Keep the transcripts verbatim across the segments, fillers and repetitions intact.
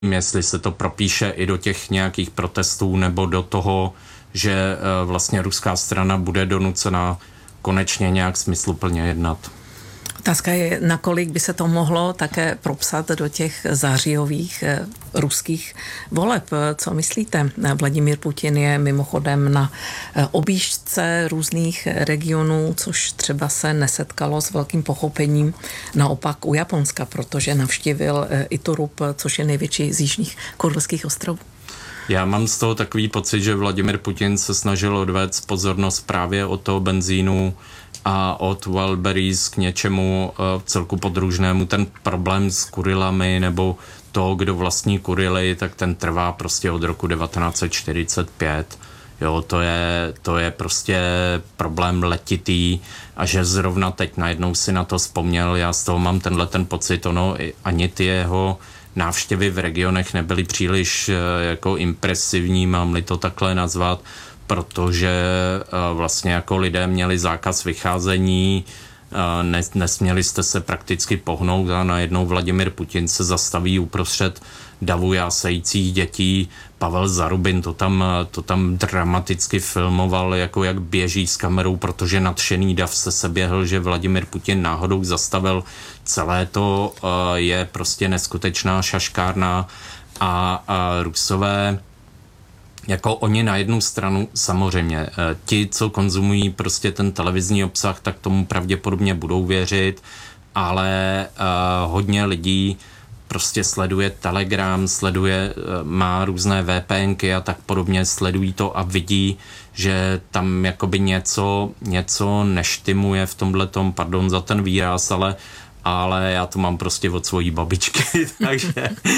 jestli se to propíše i do těch nějakých protestů nebo do toho, že vlastně ruská strana bude donucena konečně nějak smysluplně jednat. Otázka je, nakolik by se to mohlo také propsat do těch zářijových eh, ruských voleb. Co myslíte? Vladimír Putin je mimochodem na eh, objížďce různých regionů, což třeba se nesetkalo s velkým pochopením naopak u Japonska, protože navštívil eh, Iturup, což je největší z jižních Kurilských ostrovů. Já mám z toho takový pocit, že Vladimír Putin se snažil odvést pozornost právě od toho benzínu a od Wildberries k něčemu v celku podružnému. Ten problém s Kurilami nebo to, kdo vlastní Kurily, tak ten trvá prostě od roku devatenáct set čtyřicet pět. Jo, to je, to je prostě problém letitý a že zrovna teď najednou si na to vzpomněl. Já z toho mám tenhle ten pocit, ono ani ty jeho návštěvy v regionech nebyly příliš jako impresivní, mám-li to takhle nazvat, protože vlastně jako lidé měli zákaz vycházení, nesměli jste se prakticky pohnout a najednou Vladimír Putin se zastaví uprostřed davu jásajících dětí. Pavel Zarubin to tam, to tam dramaticky filmoval, jako jak běží s kamerou, protože nadšený dav se seběhl, že Vladimír Putin náhodou zastavil. Celé to je prostě neskutečná šaškárna a, a Rusové jako oni na jednu stranu samozřejmě, ti, co konzumují prostě ten televizní obsah, tak tomu pravděpodobně budou věřit, ale uh, hodně lidí prostě sleduje Telegram, sleduje, uh, má různé VPNky a tak podobně, sledují to a vidí, že tam jakoby něco, něco neštimuje v tomhletom, pardon za ten výraz, ale ale já to mám prostě od svojí babičky, takže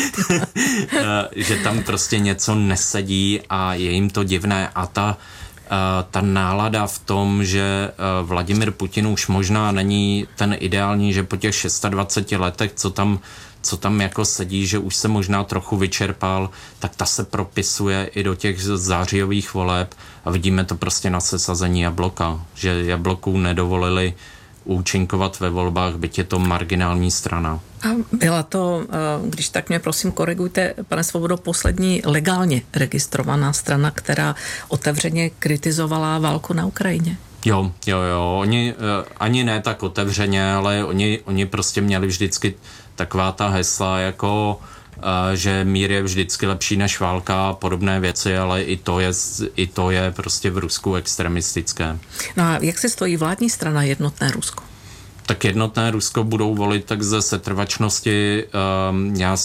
že tam prostě něco nesedí a je jim to divné a ta, ta nálada v tom, že Vladimír Putin už možná není ten ideální, že po těch dvaceti šesti letech, co tam, co tam jako sedí, že už se možná trochu vyčerpal, tak ta se propisuje i do těch zářijových voleb a vidíme to prostě na sesazení Jabloka, že Jabloků nedovolili účinkovat ve volbách, byť je to marginální strana. A byla to, když tak mě prosím korigujte, pane Svobodo, poslední legálně registrovaná strana, která otevřeně kritizovala válku na Ukrajině? Jo, jo, jo. Oni ani ne tak otevřeně, ale oni, oni prostě měli vždycky taková ta hesla jako že mír je vždycky lepší než válka a podobné věci, ale i to je, i to je prostě v Rusku extremistické. No a jak se stojí vládní strana Jednotné Rusko? Tak Jednotné Rusko budou volit tak ze setrvačnosti. Já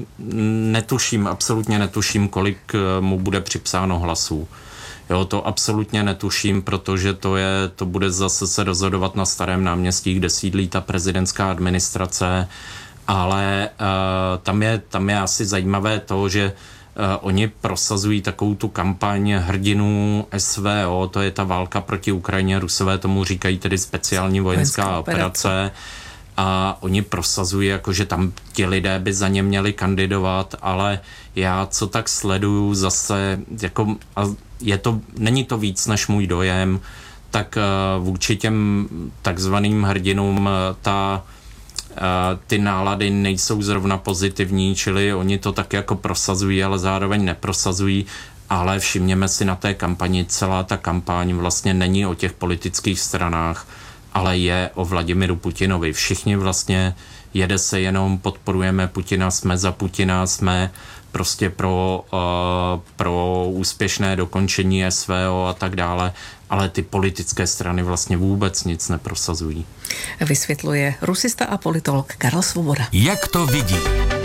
netuším, absolutně netuším, kolik mu bude připsáno hlasů. Jo, to absolutně netuším, protože to je, to bude zase se rozhodovat na Starém náměstí, kde sídlí ta prezidentská administrace. Ale uh, tam, je, tam je asi zajímavé to, že uh, oni prosazují takovou tu kampaň hrdinů S V O, to je ta válka proti Ukrajině, Rusové tomu říkají tedy speciální vojenská Vojenská operace. operace a oni prosazují, jako, že tam ti lidé by za ně měli kandidovat, ale já co tak sleduju zase, jako, a je to, není to víc než můj dojem, tak uh, vůči těm takzvaným hrdinům ta ty nálady nejsou zrovna pozitivní, čili oni to tak jako prosazují, ale zároveň neprosazují, ale všimněme si na té kampani, celá ta kampaň vlastně není o těch politických stranách, ale je o Vladimiru Putinovi. Všichni vlastně jede se jenom, podporujeme Putina, jsme za Putina, jsme prostě pro, uh, pro úspěšné dokončení S V O a tak dále, ale ty politické strany vlastně vůbec nic neprosazují. Vysvětluje rusista a politolog Karel Svoboda. Jak to vidí?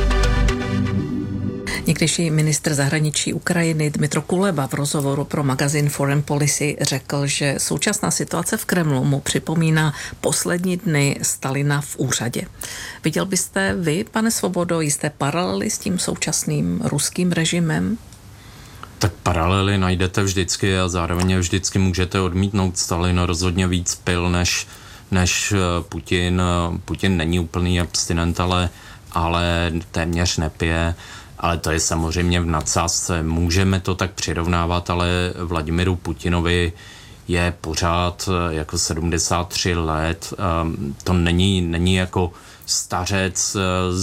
Někdejší ministr zahraničí Ukrajiny Dmytro Kuleba v rozhovoru pro magazín Foreign Policy řekl, že současná situace v Kremlu mu připomíná poslední dny Stalina v úřadě. Viděl byste vy, pane Svobodo, jisté paralely s tím současným ruským režimem? Tak paralely najdete vždycky a zároveň vždycky můžete odmítnout. Stalin rozhodně víc pil než, než Putin. Putin není úplný abstinent, ale, ale téměř nepije. Ale to je samozřejmě v nadsázce. Můžeme to tak přirovnávat, ale Vladimiru Putinovi je pořád jako sedmdesát tři let. To není, není jako stařec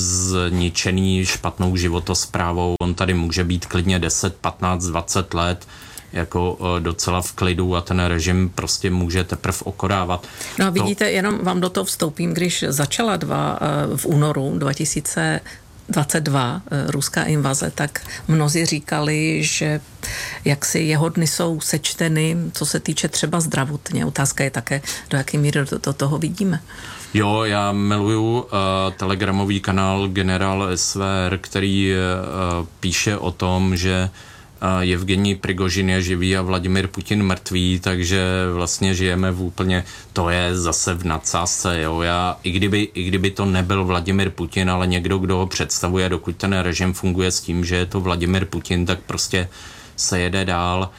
zničený špatnou životosprávou. On tady může být klidně deset, patnáct, dvacet let jako docela v klidu a ten režim prostě může teprve okorávat. No a vidíte, to... jenom vám do toho vstoupím, když začala dva v únoru dva tisíce dvacet dva ruská invaze, tak mnozí říkali, že jaksi jeho dny jsou sečteny, co se týče třeba zdravotně. Otázka je také, do jaké míry do, do toho vidíme. Jo, já miluju uh, telegramový kanál Generál S V R, který uh, píše o tom, že uh, Evgenij Prigožin je živý a Vladimir Putin mrtvý, takže vlastně žijeme v úplně, to je zase v nadsázce, jo. Já, i kdyby, i kdyby to nebyl Vladimir Putin, ale někdo, kdo ho představuje, dokud ten režim funguje s tím, že je to Vladimir Putin, tak prostě se jede dál.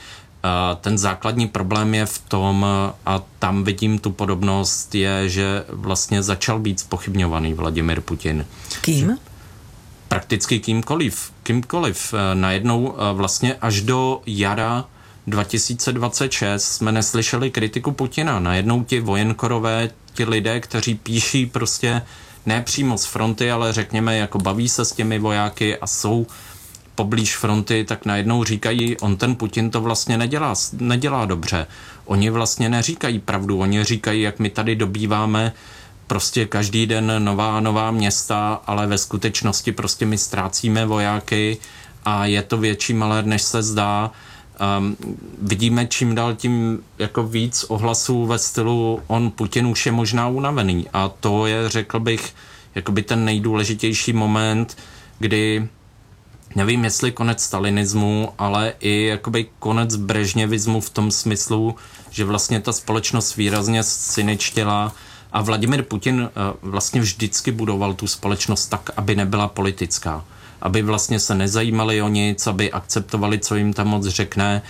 Ten základní problém je v tom, a tam vidím tu podobnost, je, že vlastně začal být zpochybňovaný Vladimir Putin. Kým? Prakticky kýmkoliv. Kýmkoliv. Najednou vlastně až do jara dva tisíce dvacet šest jsme neslyšeli kritiku Putina. Najednou ti vojenkorové, ti lidé, kteří píší prostě ne přímo z fronty, ale řekněme, jako baví se s těmi vojáky a jsou poblíž fronty, tak najednou říkají, on ten Putin to vlastně nedělá, nedělá dobře. Oni vlastně neříkají pravdu, oni říkají, jak my tady dobýváme prostě každý den nová nová města, ale ve skutečnosti prostě my ztrácíme vojáky a je to větší malér, než se zdá. Um, vidíme čím dál tím jako víc ohlasů ve stylu on Putin už je možná unavený a to je, řekl bych, jakoby ten nejdůležitější moment, kdy nevím, jestli konec stalinismu, ale i jakoby konec brežněvismu v tom smyslu, že vlastně ta společnost výrazně synečtěla a Vladimir Putin vlastně vždycky budoval tu společnost tak, aby nebyla politická. Aby vlastně se nezajímali o nic, aby akceptovali, co jim tam moc řekne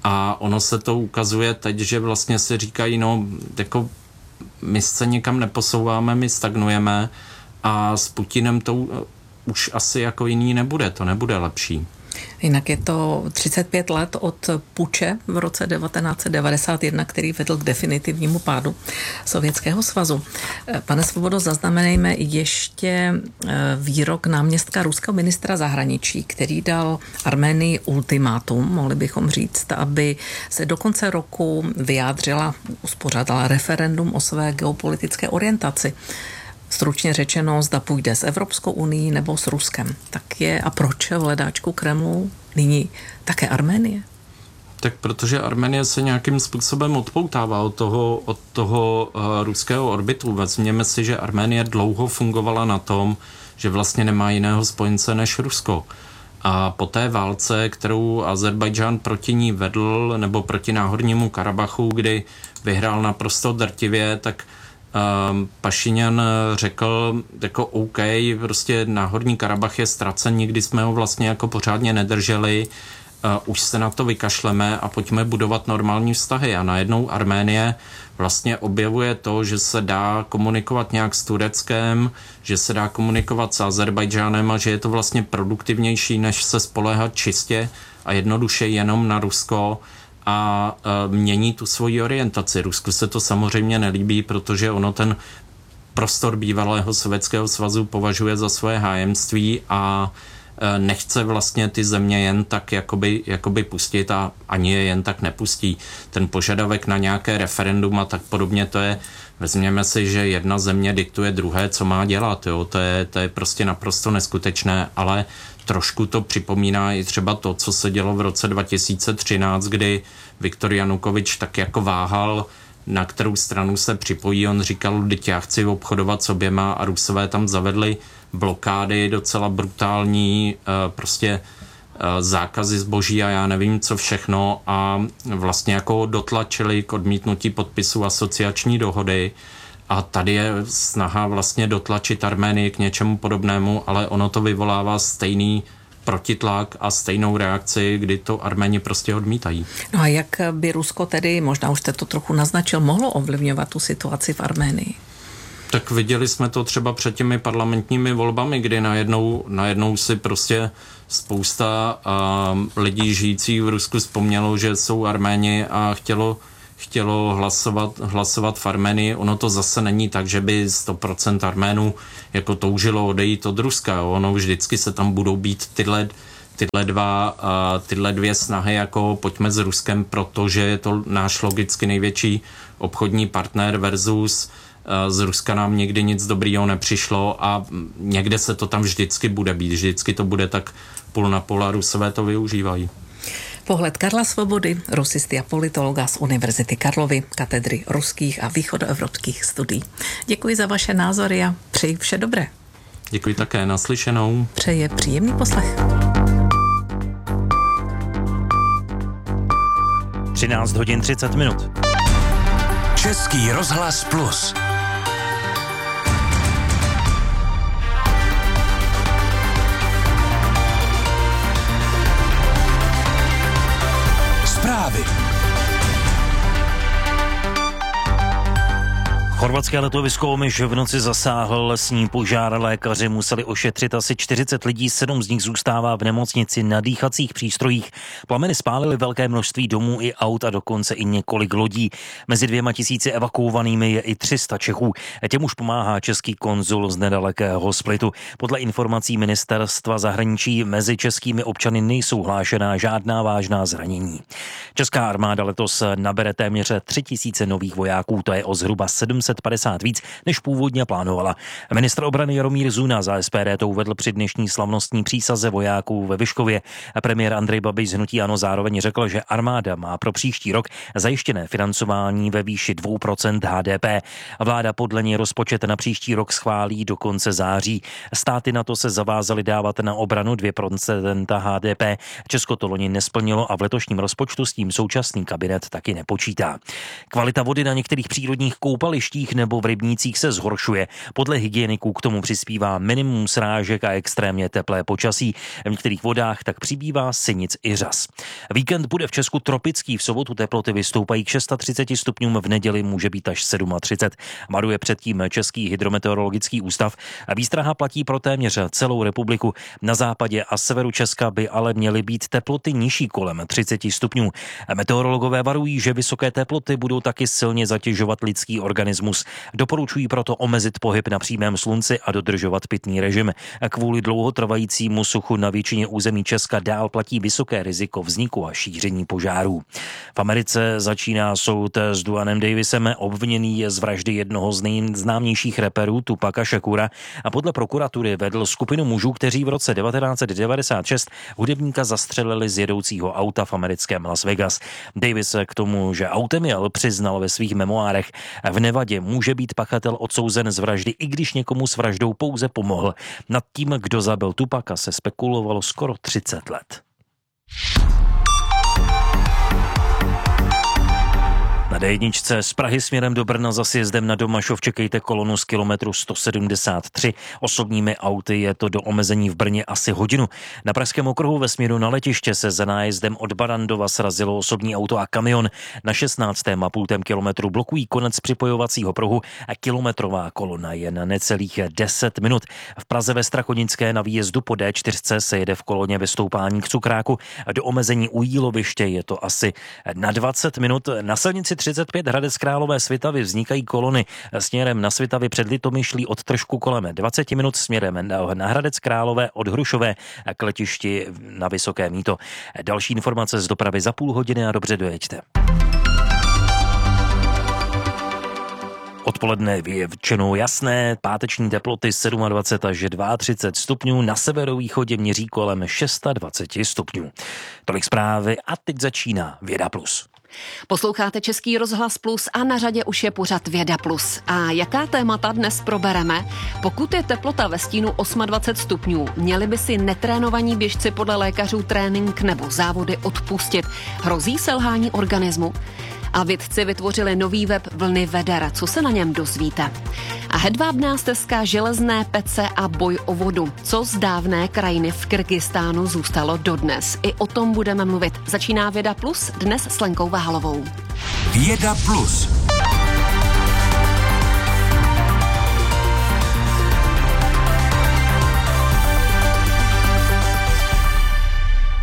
a ono se to ukazuje teď, že vlastně si říkají, no jako my se někam neposouváme, my stagnujeme a s Putinem to už asi jako jiný nebude, to nebude lepší. Jinak je to třicet pět let od puče v roce devatenáct set devadesát jedna, který vedl k definitivnímu pádu Sovětského svazu. Pane Svobodo, zaznamenejme ještě výrok náměstka ruského ministra zahraničí, který dal Arménii ultimátum, mohli bychom říct, aby se do konce roku vyjádřila, uspořádala referendum o své geopolitické orientaci. Stručně řečeno, zda půjde s Evropskou unií nebo s Ruskem. Tak je a proč v hledáčku Kremlu nyní také Arménie? Tak protože Arménie se nějakým způsobem odpoutává od toho, od toho uh, ruského orbitu. Vezměme si, že Arménie dlouho fungovala na tom, že vlastně nemá jiného spojence než Rusko. A po té válce, kterou Azerbajdžán proti ní vedl, nebo proti Náhornímu Karabachu, kdy vyhrál naprosto drtivě, tak Uh, Pašinjan řekl jako OK, prostě Náhorní Karabach je ztracen, nikdy jsme ho vlastně jako pořádně nedrželi, uh, už se na to vykašleme a pojďme budovat normální vztahy. A najednou Arménie vlastně objevuje to, že se dá komunikovat nějak s Tureckem, že se dá komunikovat s Azerbajdžánem a že je to vlastně produktivnější, než se spoléhat čistě a jednoduše jenom na Rusko a e, mění tu svoji orientaci. Rusku se to samozřejmě nelíbí, protože ono ten prostor bývalého Sovětského svazu považuje za svoje hájemství a e, nechce vlastně ty země jen tak jakoby, jakoby pustit a ani je jen tak nepustí. Ten požadavek na nějaké referendum a tak podobně, to je, vezměme si, že jedna země diktuje druhé, co má dělat. Jo? To je, to je prostě naprosto neskutečné, ale trošku to připomíná i třeba to, co se dělo v roce dva tisíce třináct, kdy Viktor Janukovič tak jako váhal, na kterou stranu se připojí. On říkal, teď já chci obchodovat s oběma a Rusové tam zavedli blokády docela brutální, prostě zákazy zboží a já nevím co všechno a vlastně jako dotlačili k odmítnutí podpisu asociační dohody. A tady je snaha vlastně dotlačit Arménii k něčemu podobnému, ale ono to vyvolává stejný protitlak a stejnou reakci, kdy to Arméni prostě odmítají. No a jak by Rusko tedy, možná už jste to trochu naznačil, mohlo ovlivňovat tu situaci v Arménii? Tak viděli jsme to třeba před těmi parlamentními volbami, kdy najednou, najednou si prostě spousta uh, lidí žijících v Rusku vzpomnělo, že jsou Arméni a chtělo chtělo hlasovat, hlasovat v Arménii. Ono to zase není tak, že by sto procent Arménů jako toužilo odejít od Ruska. Ono vždycky se tam budou být tyhle, tyhle, dva, tyhle dvě snahy, jako pojďme s Ruskem, protože je to náš logicky největší obchodní partner versus z Ruska nám nikdy nic dobrýho nepřišlo a někde se to tam vždycky bude být. Vždycky to bude tak půl na půl a Rusové to využívají. Pohled Karla Svobody, rusisty a politologa z Univerzity Karlovy, katedry ruských a východoevropských studií. Děkuji za vaše názory a přeji vše dobré. Děkuji také, naslyšenou. Přeje příjemný poslech. třináct hodin třicet minut. Český rozhlas Plus. Zprávy. Chorvatské letovisko Omiš v noci zasáhl lesní požár. Lékaři museli ošetřit asi čtyřicet lidí, sedm z nich zůstává v nemocnici na dýchacích přístrojích. Plameny spálily velké množství domů i aut a dokonce i několik lodí. Mezi dvěma tisíci evakuovanými je i tři sta Čechů. Těm už pomáhá český konzul z nedalekého Splitu. Podle informací ministerstva zahraničí mezi českými občany nejsou hlášená žádná vážná zranění. Česká armáda letos nabere téměř tři tisíce nových vojáků, to je o zhruba sedm set padesát víc, než původně plánovala. Ministr obrany Jaromír Zuna za S P D to uvedl při dnešní slavnostní přísaze vojáků ve Vyškově. Premiér Andrej Babiš z hnutí ANO zároveň řekl, že armáda má pro příští rok zajištěné financování ve výši dvě procenta H D P. Vláda podle něj rozpočet na příští rok schválí do konce září. Státy NATO se zavázaly dávat na obranu dvě procenta H D P. Česko to loni nesplnilo a v letošním rozpočtu s tím současný kabinet taky nepočítá. Kvalita vody na některých přírodních koupalištích nebo v rybnících se zhoršuje. Podle hygieniků k tomu přispívá minimum srážek a extrémně teplé počasí. V některých vodách tak přibývá sinic i řas. Víkend bude v Česku tropický, v sobotu teploty vystoupají k třiceti šesti stupňům, v neděli může být až třicet sedm. Varuje předtím Český hydrometeorologický ústav a výstraha platí pro téměř celou republiku. Na západě a severu Česka by ale měly být teploty nižší kolem třicet stupňů. Meteorologové varují, že vysoké teploty budou taky silně zatěžovat lidský organismus. Doporučují proto omezit pohyb na přímém slunci a dodržovat pitný režim. Kvůli dlouhotrvajícímu suchu na většině území Česka dál platí vysoké riziko vzniku a šíření požárů. V Americe začíná soud s Duanem Davisem, obviněný je z vraždy jednoho z nejznámějších raperů Tupaca Shakura a podle prokuratury vedl skupinu mužů, kteří v roce devatenáct set devadesát šest hudebníka zastřelili z jedoucího auta v americkém Las Vegas. Davis k tomu, že autem jel, přiznal ve svých memoárech. V Nevadě může být pachatel odsouzen z vraždy, i když někomu s vraždou pouze pomohl. Nad tím, kdo zabil Tupaka, se spekulovalo skoro třicet let. Na D jedna z Prahy směrem do Brna za sjezdem na Domašov čekejte kolonu z kilometru sto sedmdesát tři. Osobními auty je to do omezení v Brně asi hodinu. Na Pražském okruhu ve směru na letiště se za nájezdem od Barandova srazilo osobní auto a kamion. Na šestnáctém a půl kilometru blokují konec připojovacího pruhu a kilometrová kolona je na necelých deset minut. V Praze ve Strachonické na výjezdu po D čtyři se jede v koloně ve stoupání k Cukráku. Do omezení u Jíloviště je to asi na dvacet minut. Na silnici třicet pět Hradec Králové Svitavy vznikají kolony směrem na Svitavy před Litomyšlí od Tržku kolem dvacet minut, směrem na Hradec Králové od Hrušové k letišti na Vysoké Mýto. Další informace z dopravy za půl hodiny a dobře dojeďte. Odpoledne je většinou jasné, páteční teploty dvacet sedm až třicet dva stupňů, na severovýchodě měří kolem dvacet šest stupňů. Tolik zprávy a teď začíná Věda Plus. Posloucháte Český rozhlas Plus a na řadě už je pořad Věda Plus. A jaká témata dnes probereme? Pokud je teplota ve stínu dvacet osm stupňů, měli by si netrénovaní běžci podle lékařů trénink nebo závody odpustit. Hrozí selhání organismu? A vědci vytvořili nový web Vlny veder. Co se na něm dozvíte? A hedvábná stezka, železné pece a boj o vodu. Co z dávné krajiny v Kyrgyzstánu zůstalo dodnes? I o tom budeme mluvit. Začíná Věda Plus dnes s Lenkou Váhalovou. Věda Plus.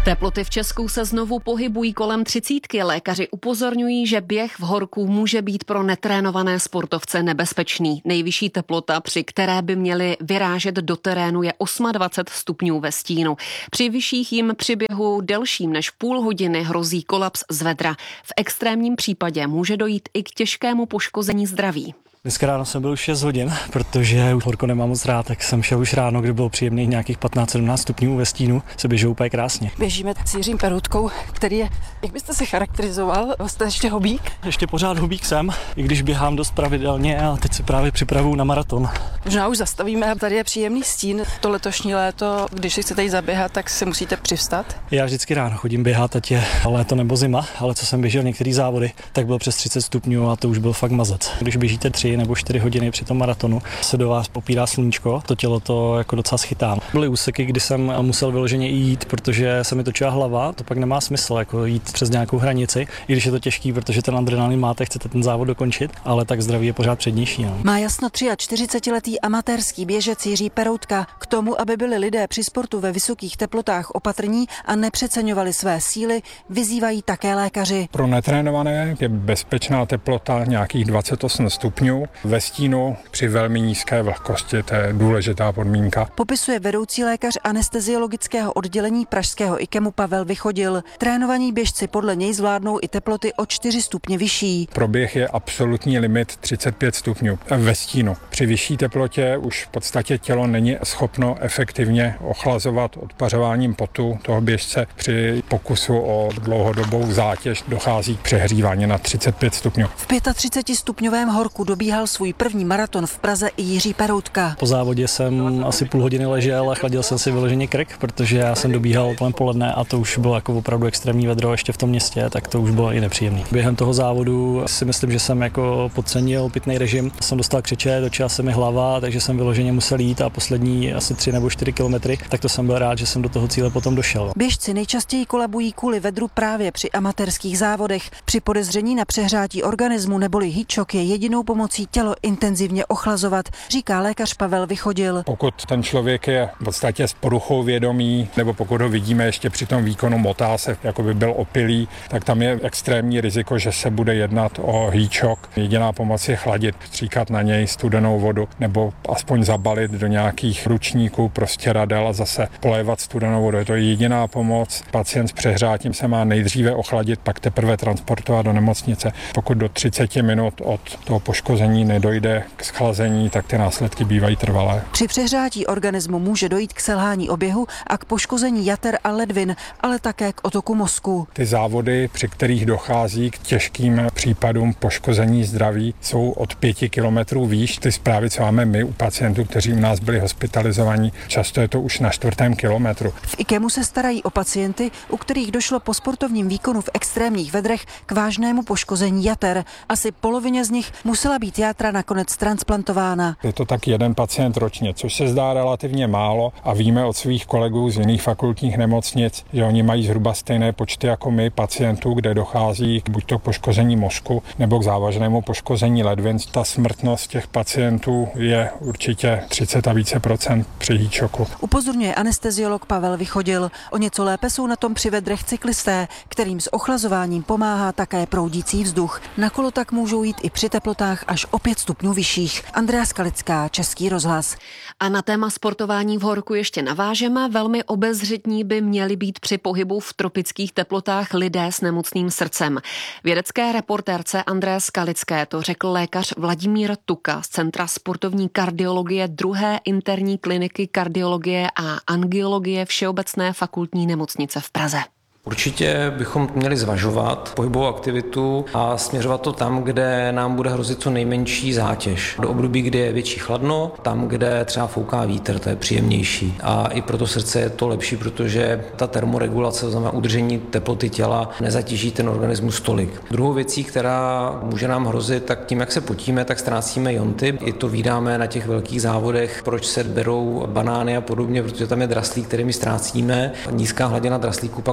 Teploty v Česku se znovu pohybují kolem třicítky. Lékaři upozorňují, že běh v horku může být pro netrénované sportovce nebezpečný. Nejvyšší teplota, při které by měli vyrážet do terénu, je dvacet osm stupňů ve stínu. Při vyšších jim při běhu delším než půl hodiny hrozí kolaps z vedra. V extrémním případě může dojít i k těžkému poškození zdraví. Dneska ráno jsem byl už šest hodin, protože horko nemám moc rád, tak jsem šel už ráno, kdy bylo příjemných nějakých patnáct sedmnáct stupňů ve stínu, se běžou úplně krásně. Běžíme s Jiřím Peroutkou, který je, jak byste se charakterizoval, jste ještě hobík? Ještě pořád hobík jsem, i když běhám dost pravidelně a teď se právě připravuju na maraton. Možná už zastavíme, tady je příjemný stín. To letošní léto, když si chcete jít zaběhat, tak si musíte přivstat. Já vždycky ráno chodím běhat, ať je léto nebo zima, ale co jsem běžel některé závody, tak bylo přes třicet stupňů a to už byl fakt mazec. Když běžíte tři nebo čtyři hodiny při tom maratonu, se do vás popírá sluníčko, to tělo to jako docela schytá. Byly úseky, kdy jsem musel vyloženě jít, protože se mi točila hlava, to pak nemá smysl jako jít přes nějakou hranici, i když je to těžký, protože ten adrenalin máte, chcete ten závod dokončit, ale tak zdraví je pořád přednější. No. Má jasno čtyřicetiletý amatérský běžec Jiří Peroutka. K tomu, aby byli lidé při sportu ve vysokých teplotách opatrní a nepřeceňovali své síly, vyzývají také lékaři. Pro netrénované je bezpečná teplota nějakých dvacet osm stupňů. Ve stínu při velmi nízké vlhkosti, to je důležitá podmínka. Popisuje vedoucí lékař anesteziologického oddělení pražského IKEMu Pavel Vychodil. Trénovaní běžci podle něj zvládnou i teploty o čtyři stupně vyšší. Pro běh je absolutní limit třicet pět stupňů ve stínu. Při vyšší teplotě už v podstatě tělo není schopno efektivně ochlazovat odpařováním potu toho běžce. Při pokusu o dlouhodobou zátěž dochází k přehřívání na třicet pět stupňů. V třicetipětistupňovém horku dobíhal svůj první maraton v Praze i Jiří Peroutka. Po závodě jsem asi půl hodiny ležel a chladil jsem si vyloženě krk, protože já jsem dobíhal kolem poledne a to už bylo jako opravdu extrémní vedro ještě v tom městě, tak to už bylo i nepříjemný. Během toho závodu si myslím, že jsem jako podcenil pitný režim. Jsem dostal křeče, točila se mi hlava, takže jsem vyloženě musel jít a poslední asi tři nebo čtyři kilometry, tak to jsem byl rád, že jsem do toho cíle potom došel. Běžci nejčastěji kolabují kvůli vedru právě při amatérských závodech. Při podezření na přehrátí organismu neboli heatshock je jedinou pomocí tělo intenzivně ochlazovat, říká lékař Pavel Vychodil. Pokud ten člověk je v podstatě s poruchou vědomí, nebo pokud ho vidíme ještě při tom výkonu motá se, jako by byl opilý, tak tam je extrémní riziko, že se bude jednat o heatshock. Jediná pomoc je chladit, stříkat na něj studenou vodu, nebo aspoň zabalit do nějakých ručníků, prostě radel a zase polévat studenou vodu. Je to jediná pomoc. Pacient s přehrátím se má nejdříve ochladit, pak teprve transportovat do nemocnice. Pokud do třicet minut od toho poškození nedojde k schlazení, tak ty následky bývají trvalé. Při přehrátí organismu může dojít k selhání oběhu a k poškození jater a ledvin, ale také k otoku mozku. Ty závody, při kterých dochází k těžkým případům poškození zdraví, jsou od pěti kilometrů výš. Ty zprávy, co máme my u pacientů, kteří u nás byli hospitalizovaní, často je to už na čtvrtém kilometru. V IKEMu se starají o pacienty, u kterých došlo po sportovním výkonu v extrémních vedrech k vážnému poškození jater. Asi polovině z nich musela být játra nakonec transplantována. Je to tak jeden pacient ročně, což se zdá relativně málo a víme od svých kolegů z jiných fakultních nemocnic, že oni mají zhruba stejné počty jako my pacientů, kde dochází k buď to poškození mozku nebo k závažnému poškození ledvin. Ta smrtnost těch pacientů je určitě třicet a více procent při heatshocku. Upozorňuje anesteziolog Pavel Vychodil. O něco lépe jsou na tom při vedrech cyklisté, kterým s ochlazováním pomáhá také proudící vzduch. Na kolo tak můžou jít i při teplotách až o pět stupňů vyšších. Andrea Skalická, Český rozhlas. A na téma sportování v horku ještě navážeme. Velmi obezřetní by měli být při pohybu v tropických teplotách lidé s nemocným srdcem. Vědecké reportérce André Skalické to řekl lékař Vladimír Tuka z Centra sportovní kardiologie druhé interní kliniky kardiologie a angiologie Všeobecné fakultní nemocnice v Praze. Určitě bychom měli zvažovat pohybovou aktivitu a směřovat to tam, kde nám bude hrozit co nejmenší zátěž. Do období, kdy je větší chladno, tam, kde třeba fouká vítr, to je příjemnější. A i pro to srdce je to lepší, protože ta termoregulace, to znamená udržení teploty těla, nezatíží ten organismus tolik. Druhou věcí, která může nám hrozit, tak tím, jak se potíme, tak ztrácíme jonty. I to vídáme na těch velkých závodech, proč se berou banány a podobně, protože tam je draslík, který my ztrácíme. Nízká hladina draslíku pak může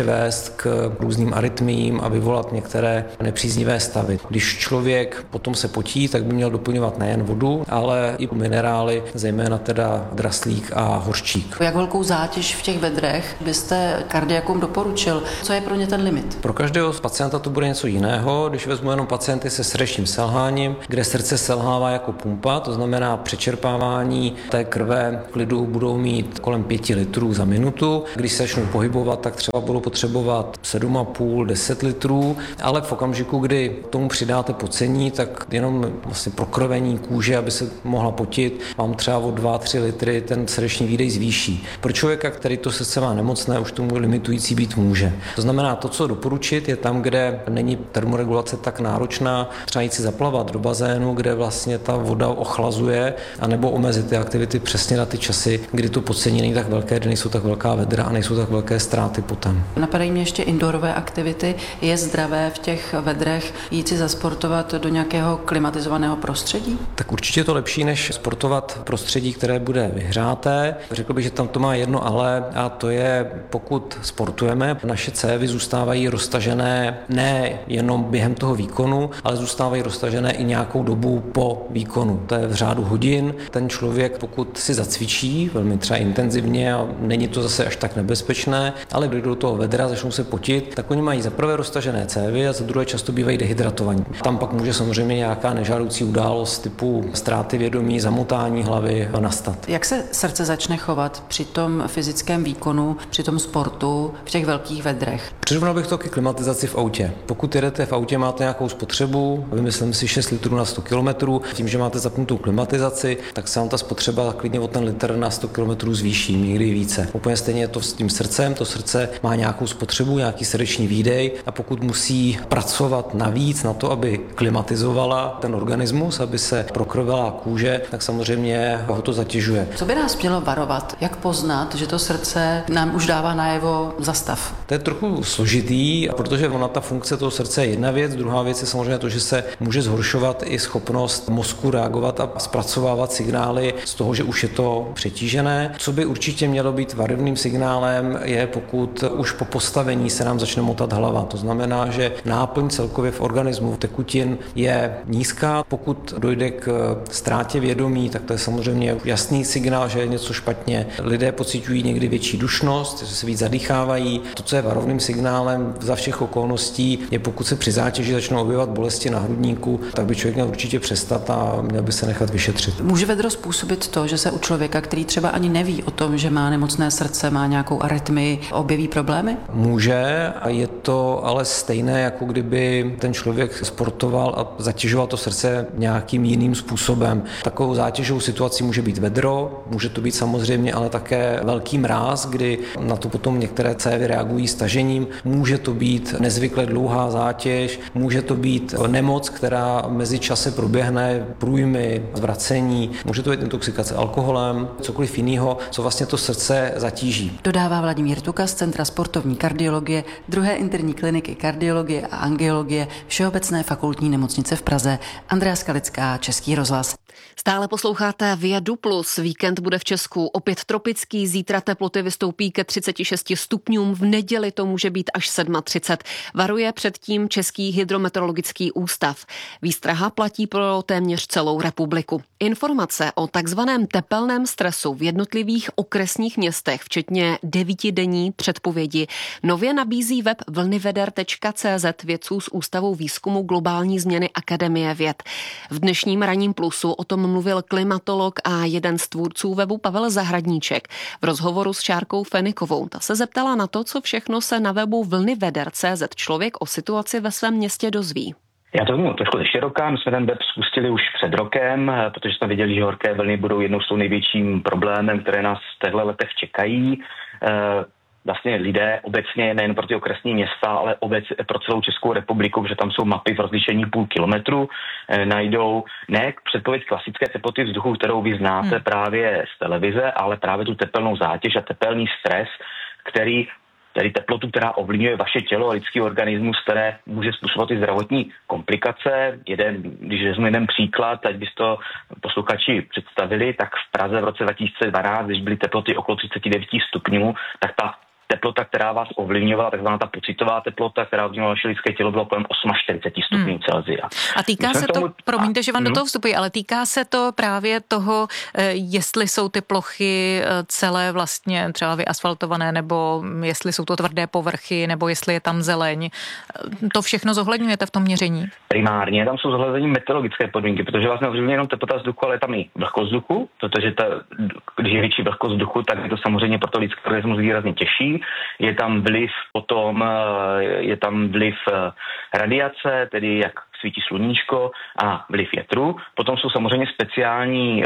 může vést k různým arytmiím a vyvolat některé nepříznivé stavy. Když člověk potom se potí, tak by měl doplňovat nejen vodu, ale i minerály, zejména teda draslík a hořčík. Jak velkou zátěž v těch vedrech byste kardiakům doporučil? Co je pro ně ten limit? Pro každého pacienta to bude něco jiného. Když vezmu jenom pacienty se srdečním selháním, kde srdce selhává jako pumpa, to znamená přečerpávání té krve v klidu budou mít kolem pěti litrů za minutu. Když se začnou pohybovat, tak třeba budou potřebovat sedm a půl, deset litrů, ale v okamžiku, kdy tomu přidáte pocení, tak jenom vlastně prokrvení kůže, aby se mohla potit, vám třeba o dva tři litry ten srdeční výdej zvýší. Pro člověka, který to srdce má nemocné, už tomu limitující být může. To znamená, to, co doporučit, je tam, kde není termoregulace tak náročná, třeba jít si zaplavat do bazénu, kde vlastně ta voda ochlazuje, anebo omezit ty aktivity přesně na ty časy, kdy to pocení není tak velké, kdy nejsou tak velká vedra a nejsou tak velké ztráty potom. Napadají mě ještě indoorové aktivity. Je zdravé v těch vedrech jít si zasportovat do nějakého klimatizovaného prostředí? Tak určitě je to lepší, než sportovat v prostředí, které bude vyhřáté. Řekl bych, že tam to má jedno ale, a to je, pokud sportujeme, naše cévy zůstávají roztažené ne jenom během toho výkonu, ale zůstávají roztažené i nějakou dobu po výkonu. To je v řádu hodin. Ten člověk, pokud si zacvičí velmi třeba intenzivně a není to zase až tak nebezpečné, ale když do toho vedra začnou se potit, tak oni mají za prvé roztažené cévy a za druhé často bývají dehydratovaní. Tam pak může samozřejmě nějaká nežádoucí událost typu ztráty vědomí, zamotání hlavy nastat. Jak se srdce začne chovat při tom fyzickém výkonu, při tom sportu v těch velkých vedrech? Přirovnal bych to ke klimatizaci v autě. Pokud jedete v autě, máte nějakou spotřebu, vymyslím si šest litrů na sto kilometrů, tím, že máte zapnutou klimatizaci, tak se vám ta spotřeba klidně o ten litr na sto kilometrů zvýší, někdy více. Úplně stejně je to s tím srdcem, to srdce má nějakou spotřebu, nějaký srdeční výdej a pokud musí pracovat navíc na to, aby klimatizovala ten organismus, aby se prokrvila kůže, tak samozřejmě ho to zatěžuje. Co by nás mělo varovat? Jak poznat, že to srdce nám už dává najevo zastav? To je trochu složitý, protože ona ta funkce toho srdce je jedna věc, druhá věc je samozřejmě to, že se může zhoršovat i schopnost mozku reagovat a zpracovávat signály z toho, že už je to přetížené. Co by určitě mělo být varovným signálem, je pokud už po postavení se nám začne motat hlava. To znamená, že náplň celkově v organismu tekutin je nízká. Pokud dojde k ztrátě vědomí, tak to je samozřejmě jasný signál, že je něco špatně. Lidé pociťují někdy větší dušnost, že se víc zadýchávají. To, co je varovným signálem za všech okolností, je pokud se při zátěži začnou objevat bolesti na hrudníku, tak by člověk měl určitě přestat a měl by se nechat vyšetřit. Může vedro způsobit to, že se u člověka, který třeba ani neví o tom, že má nemocné srdce, má nějakou arytmii, objeví problémy? Může a je to ale stejné, jako kdyby ten člověk sportoval a zatěžoval to srdce nějakým jiným způsobem. Takovou zátěžovou situací může být vedro, může to být samozřejmě ale také velký mráz, kdy na to potom některé cévy reagují stažením, může to být nezvykle dlouhá zátěž, může to být nemoc, která mezi čase proběhne, průjmy, zvracení, může to být intoxikace alkoholem, cokoliv jiného, co vlastně to srdce zatíží. Dodává Vladimír Tuka z Centra sportovní kardiologie, druhé interní kliniky kardiologie a angiologie Všeobecné fakultní nemocnice v Praze. Andrea Skalická, Český rozhlas. Stále posloucháte Via Duplus. Víkend bude v Česku opět tropický, zítra teploty vystoupí ke třiceti šesti stupňům, v neděli to může být až třicet sedm. Varuje předtím Český hydrometeorologický ústav. Výstraha platí pro téměř celou republiku. Informace o takzvaném tepelném stresu v jednotlivých okresních městech, včetně devítidenní předpovědi, nově nabízí web vlnyveder tečka cé zet vědců z Ústavu výzkumu globální změny Akademie věd. V dnešním Ranním plusu o tom mluvil klimatolog a jeden z tvůrců webu Pavel Zahradníček v rozhovoru s Šárkou Fenikovou. Ta se zeptala na to, co všechno se na webu vlnyveder tečka cé zet člověk o situaci ve svém městě dozví. Já to vím trošku ze široká. My jsme ten web spustili už před rokem, protože jsme viděli, že horké vlny budou jednou z tou největším problémem, které nás v těchto letech čekají. Vlastně lidé obecně, nejen pro ty okresní města, ale obec pro celou Českou republiku, protože tam jsou mapy v rozlišení půl kilometru, eh, najdou ne předpověď klasické teploty vzduchu, kterou vy znáte hmm. právě z televize, ale právě tu tepelnou zátěž a tepelný stres, který tedy teplotu, která ovlivňuje vaše tělo a lidský organismus, které může způsobovat i zdravotní komplikace. Jeden, když vezmu jeden příklad, ať byste to posluchači představili, tak v Praze v roce dva tisíce dvanáct, když byly teploty okolo třicet devět stupňů, tak ta teplota, která vás ovlivňovala, takzvaná ta pocitová teplota, která ovlivňovala vaše lidské tělo, byla kolem čtyřicet osm stupňů hmm. Celsia. A týká se tomu, to, promiňte, že vám hmm. do toho vstupuji, ale týká se to právě toho, jestli jsou ty plochy celé vlastně třeba vyasfaltované, nebo jestli jsou to tvrdé povrchy, nebo jestli je tam zeleň. To všechno zohledňujete v tom měření? Primárně tam jsou zohlednění meteorologické podmínky, protože vlastně ovlivňuje jenom teplota vzduchu, ale tam i vlhkost vzduchu, protože ta, když je větší vlhkost vzduchu, tak je to samozřejmě pro to lidský organismus výrazně těžší. Je tam vliv potom, je tam vliv radiace, tedy jak svítí sluníčko, a vliv větru. Potom jsou samozřejmě speciální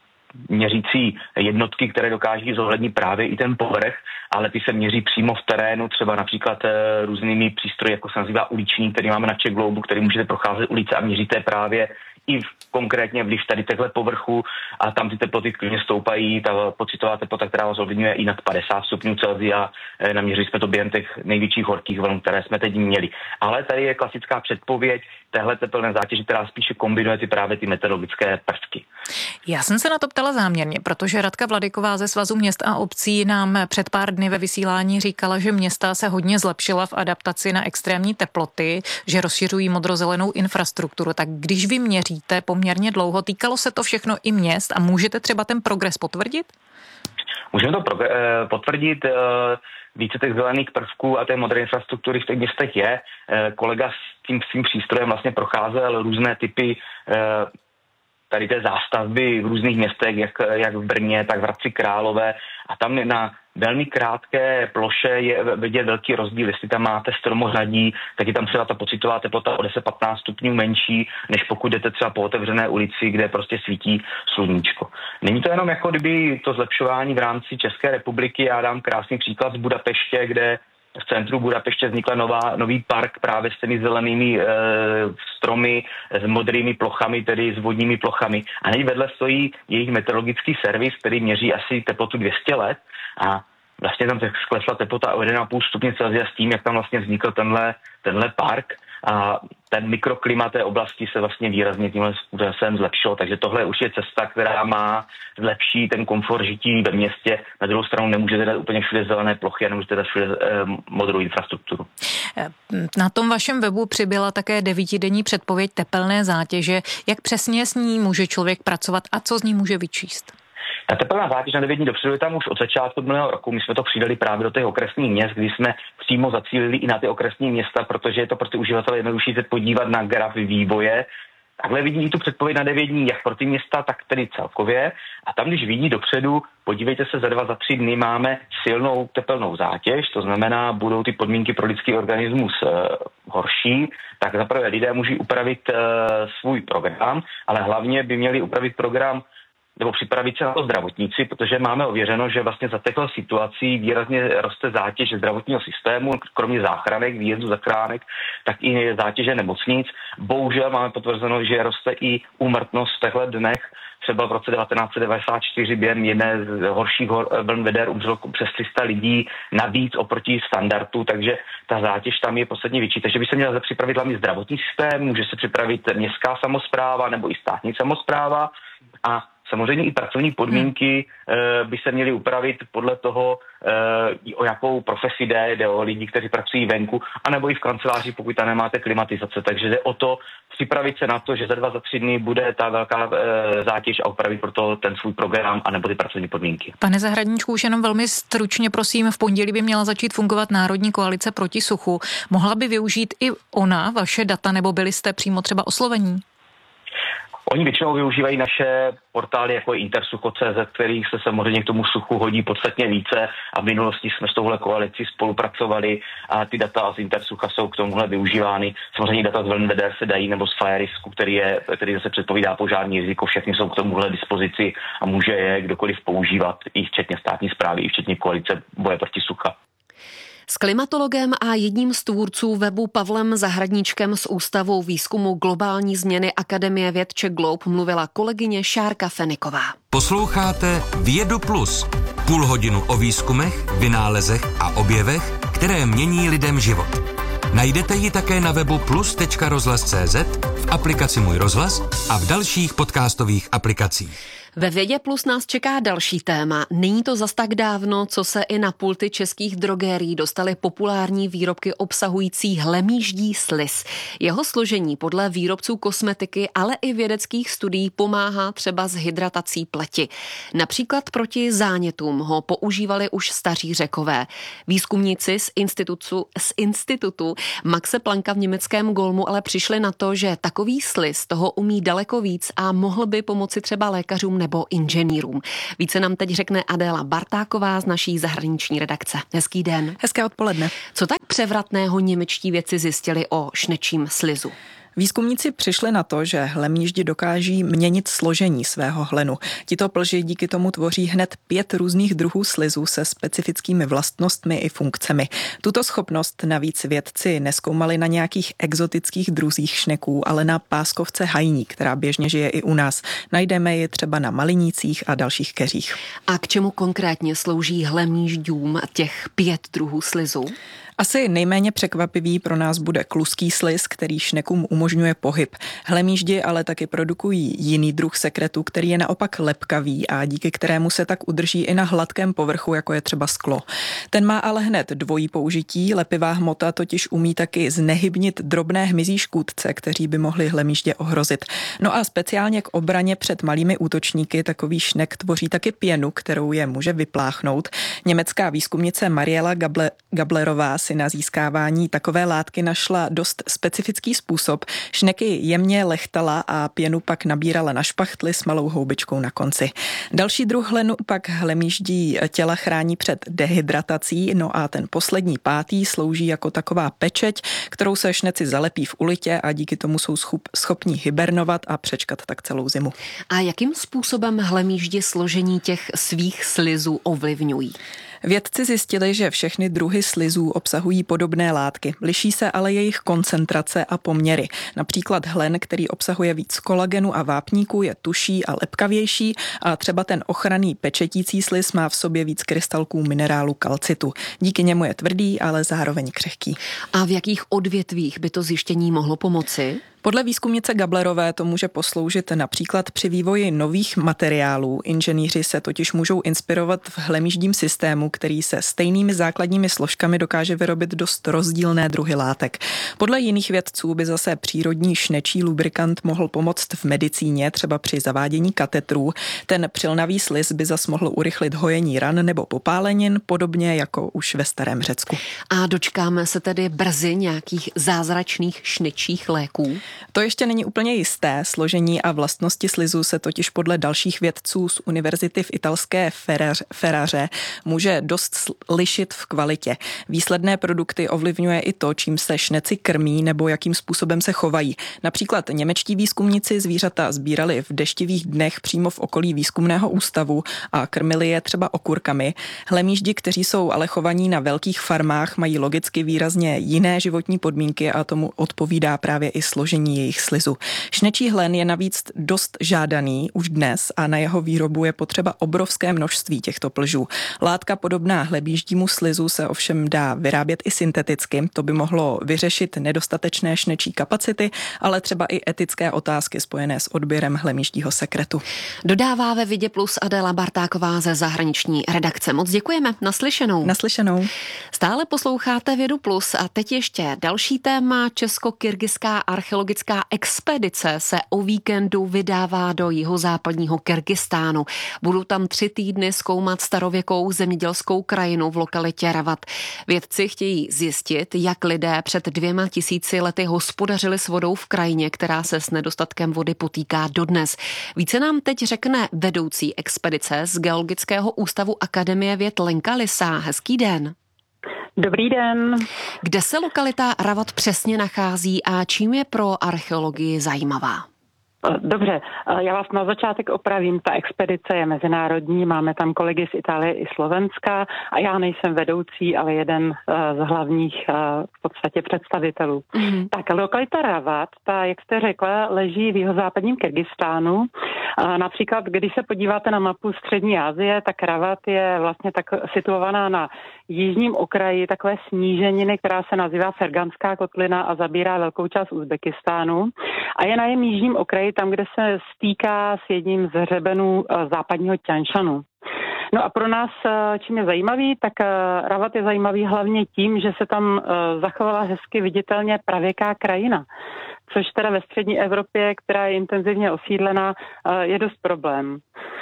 měřící jednotky, které dokáží zohlednit právě i ten povrch, ale ty se měří přímo v terénu, třeba například různými přístroji, jako se nazývá uliční, který máme na Czech Globu, který můžete procházet ulice a měříte právě i konkrétně vliv tady těchto povrchu a tam ty teploty klidně stoupají, ta pocitová teplota, která vás ovlivňuje i nad padesát stupňů Celsia, naměřili jsme to během těch největších horkých vln, které jsme teď měli. Ale tady je klasická předpověď téhle tepelné zátěže, která spíše kombinuje ty právě ty meteorologické prvky. Já jsem se na to ptala záměrně, protože Radka Vladyková ze Svazu měst a obcí nám před pár dny ve vysílání říkala, že města se hodně zlepšila v adaptaci na extrémní teploty, že rozšiřují modrozelenou infrastrukturu. Tak když vy měříte poměrně dlouho, týkalo se to všechno i měst a můžete třeba ten progres potvrdit? Můžeme to pro, eh, potvrdit. Eh, více těch zelených prvků a té modré infrastruktury v těch městech je. Eh, kolega s tím svým přístrojem vlastně procházel různé typy eh, tady té zástavby v různých městech, jak, jak v Brně, tak v Hradci Králové. A tam na velmi krátké ploše je vidět velký rozdíl. Jestli tam máte stromořadí, tak je tam třeba ta pocitová teplota o deset až patnáct stupňů menší, než pokud jdete třeba po otevřené ulici, kde prostě svítí sluníčko. Není to jenom jako kdyby to zlepšování v rámci České republiky. Já dám krásný příklad z Budapeště, kde v centru Budapeště vznikla nová, nový park právě s těmi zelenými e, stromy, s modrými plochami, tedy s vodními plochami. A nej vedle stojí jejich meteorologický servis, který měří asi teplotu dvě stě let a vlastně tam sklesla teplota o jedna celá pět stupně Celsia s tím, jak tam vlastně vznikl tenhle, tenhle park. A ten mikroklima té oblasti se vlastně výrazně tímhle způsobem zlepšilo. Takže tohle je už je cesta, která má zlepší ten komfort žití ve městě. Na druhou stranu nemůžete dát úplně všude zelené plochy a nemůžete dát všude eh, modrou infrastrukturu. Na tom vašem webu přibyla také devítidenní předpověď tepelné zátěže. Jak přesně s ní může člověk pracovat a co z ní může vyčíst? Ta tepelná zátěž na devět dní dopředu je tam už od začátku minulého roku. My jsme to přidali právě do těch okresních měst, kdy jsme přímo zacílili i na ty okresní města, protože je to pro ty uživatele jednodušší se podívat na graf vývoje. Takhle vidí tu předpověď na devět dní, jak pro ty města, tak tedy celkově. A tam, když vidí dopředu, podívejte se, za dva, za tři dny máme silnou tepelnou zátěž, to znamená, budou ty podmínky pro lidský organismus e, horší, tak zaprvé lidé můžou upravit e, svůj program, ale hlavně by měli upravit program nebo připravit se na to zdravotníci, protože máme ověřeno, že vlastně za těchto situací výrazně roste zátěž zdravotního systému, kromě záchranek, výjezdu zachránek, tak i zátěže nemocnic. Bohužel máme potvrzeno, že roste i úmrtnost v těchto dnech. Třeba v roce devatenáct set devadesát čtyři během jedné z horších vln veder umřelo přes tři sta lidí navíc oproti standardu, takže ta zátěž tam je podstatně větší. Takže by se měl připravit hlavně zdravotní systém, může se připravit městská samospráva nebo i státní samospráva a samozřejmě i pracovní podmínky e, by se měly upravit podle toho, e, o jakou profesi jde, jde o lidi, kteří pracují venku, anebo i v kanceláři, pokud tam nemáte klimatizace. Takže jde o to připravit se na to, že za dva, za tři dny bude ta velká e, zátěž a upravit proto ten svůj program anebo ty pracovní podmínky. Pane Zahradníčku, už jenom velmi stručně, prosím, v pondělí by měla začít fungovat Národní koalice proti suchu. Mohla by využít i ona vaše data, nebo byli jste přímo třeba oslovení? Oni většinou využívají naše portály jako je intersucho tečka cé zet, kterých se samozřejmě k tomu suchu hodí podstatně více a v minulosti jsme s touhle koalicí spolupracovali a ty data z Intersucha jsou k tomuhle využívány. Samozřejmě data z vln veder se dají nebo z Fire Risku, který, je, který zase předpovídá požární riziko, všechny jsou k tomuhle dispozici a může je kdokoliv používat, i včetně státní správy, i včetně koalice boje proti sucha. S klimatologem a jedním z tvůrců webu Pavlem Zahradníčkem z Ústavu výzkumu globální změny Akademie věd Czech Globe mluvila kolegyně Šárka Feniková. Posloucháte Vědu Plus. Půl hodinu o výzkumech, vynálezech a objevech, které mění lidem život. Najdete ji také na webu plus tečka rozhlas tečka cé zet, v aplikaci Můj rozhlas a v dalších podcastových aplikacích. Ve Vědě Plus nás čeká další téma. Není to zas tak dávno, co se i na pulty českých drogérií dostaly populární výrobky obsahující hlemýždí sliz. Jeho složení podle výrobců kosmetiky, ale i vědeckých studií pomáhá třeba s hydratací pleti. Například proti zánětům ho používali už staří Řekové. Výzkumníci z institutu, z institutu Maxe Plancka v německém Golmu ale přišli na to, že takový sliz toho umí daleko víc a mohl by pomoci třeba lékařům nebo inženýrům. Více nám teď řekne Adéla Bartáková z naší zahraniční redakce. Hezký den. Hezké odpoledne. Co tak převratného němečtí vědci zjistili o šnečím slizu? Výzkumníci přišli na to, že hlemýždi dokáží měnit složení svého hlenu. Tito plži díky tomu tvoří hned pět různých druhů slizu se specifickými vlastnostmi i funkcemi. Tuto schopnost navíc vědci nezkoumali na nějakých exotických druzích šneků, ale na páskovce hajní, která běžně žije i u nás. Najdeme ji třeba na malinících a dalších keřích. A k čemu konkrétně slouží hlemýždům těch pět druhů slizu? Asi nejméně překvapivý pro nás bude kluský sliz, který šnekům umožňuje pohyb. Hlemýždi ale taky produkují jiný druh sekretu, který je naopak lepkavý a díky kterému se tak udrží i na hladkém povrchu, jako je třeba sklo. Ten má ale hned dvojí použití. Lepivá hmota totiž umí taky znehybnit drobné hmyzí škůdce, kteří by mohli hlemýždě ohrozit. No a speciálně k obraně před malými útočníky takový šnek tvoří taky pěnu, kterou je může vypláchnout. Německá výzkumnice Mariela Gable, Gablerová si na získávání takové látky našla dost specifický způsob. Šneky jemně lechtala a pěnu pak nabírala na špachtli s malou houbičkou na konci. Další druh hlenu pak hlemýždí těla chrání před dehydratací, no a ten poslední pátý slouží jako taková pečeť, kterou se šneci zalepí v ulitě a díky tomu jsou schopní hibernovat a přečkat tak celou zimu. A jakým způsobem hlemýždi složení těch svých slizů ovlivňují? Vědci zjistili, že všechny druhy slizů obsahují podobné látky. Liší se ale jejich koncentrace a poměry. Například hlen, který obsahuje víc kolagenu a vápníku, je tuší a lepkavější a třeba ten ochranný pečetící sliz má v sobě víc krystalků minerálu kalcitu. Díky němu je tvrdý, ale zároveň křehký. A v jakých odvětvích by to zjištění mohlo pomoci? Podle výzkumnice Gablerové to může posloužit například při vývoji nových materiálů. Inženýři se totiž můžou inspirovat v hlemýždím systému, který se stejnými základními složkami dokáže vyrobit dost rozdílné druhy látek. Podle jiných vědců by zase přírodní šnečí lubrikant mohl pomoct v medicíně, třeba při zavádění katetrů. Ten přilnavý sliz by zas mohl urychlit hojení ran nebo popálenin, podobně jako už ve starém Řecku. A dočkáme se tedy brzy nějakých zázračných šnečích léků? To ještě není úplně jisté. Složení a vlastnosti slizu se totiž podle dalších vědců z univerzity v italské Ferraře může dost lišit v kvalitě. Výsledné produkty ovlivňuje i to, čím se šneci krmí nebo jakým způsobem se chovají. Například němečtí výzkumníci zvířata sbírali v deštivých dnech přímo v okolí výzkumného ústavu a krmili je třeba okurkami. Hlemýždi, kteří jsou ale chovaní na velkých farmách, mají logicky výrazně jiné životní podmínky a tomu odpovídá právě i složení jejich slizu. Šnečí hlen je navíc dost žádaný už dnes a na jeho výrobu je potřeba obrovské množství těchto plžů. Látka podobná hlemýždímu slizu se ovšem dá vyrábět i synteticky. To by mohlo vyřešit nedostatečné šnečí kapacity, ale třeba i etické otázky spojené s odběrem hlemýždího sekretu. Dodává ve Vědě Plus Adéla Bartáková ze zahraniční redakce. Moc děkujeme. Naslyšenou. Naslyšenou. Stále posloucháte Vědu Plus a teď ještě další téma. Česko-kyrgyzská archeologická expedice se o víkendu vydává do jihozápadního Kyrgyzstánu. Budou tam tři týdny zkoumat starověkou zemědělskou krajinu v lokalitě Ravat. Vědci chtějí zjistit, jak lidé před dvěma tisíci lety hospodařili s vodou v krajině, která se s nedostatkem vody potýká dodnes. Více nám teď řekne vedoucí expedice z Geologického ústavu Akademie věd Lenka Lisá. Hezký den. Dobrý den. Kde se lokalita Ravat přesně nachází a čím je pro archeologii zajímavá? Dobře, já vás na začátek opravím. Ta expedice je mezinárodní, máme tam kolegy z Itálie i Slovenska a já nejsem vedoucí, ale jeden z hlavních v podstatě představitelů. Mm-hmm. Tak lokalita Ravat, ta, jak jste řekla, leží v jihozápadním Kyrgyzstánu. Například, když se podíváte na mapu Střední Asie, tak Ravat je vlastně tak situovaná na jižním okraji takové sníženiny, která se nazývá Ferganská kotlina a zabírá velkou část Uzbekistánu. A je na jejím jižním okraji tam, kde se stýká s jedním z hřebenů západního Ťanšanu. No a pro nás, čím je zajímavý, tak Ravat je zajímavý hlavně tím, že se tam zachovala hezky viditelně pravěká krajina, což teda ve střední Evropě, která je intenzivně osídlená, je dost problém.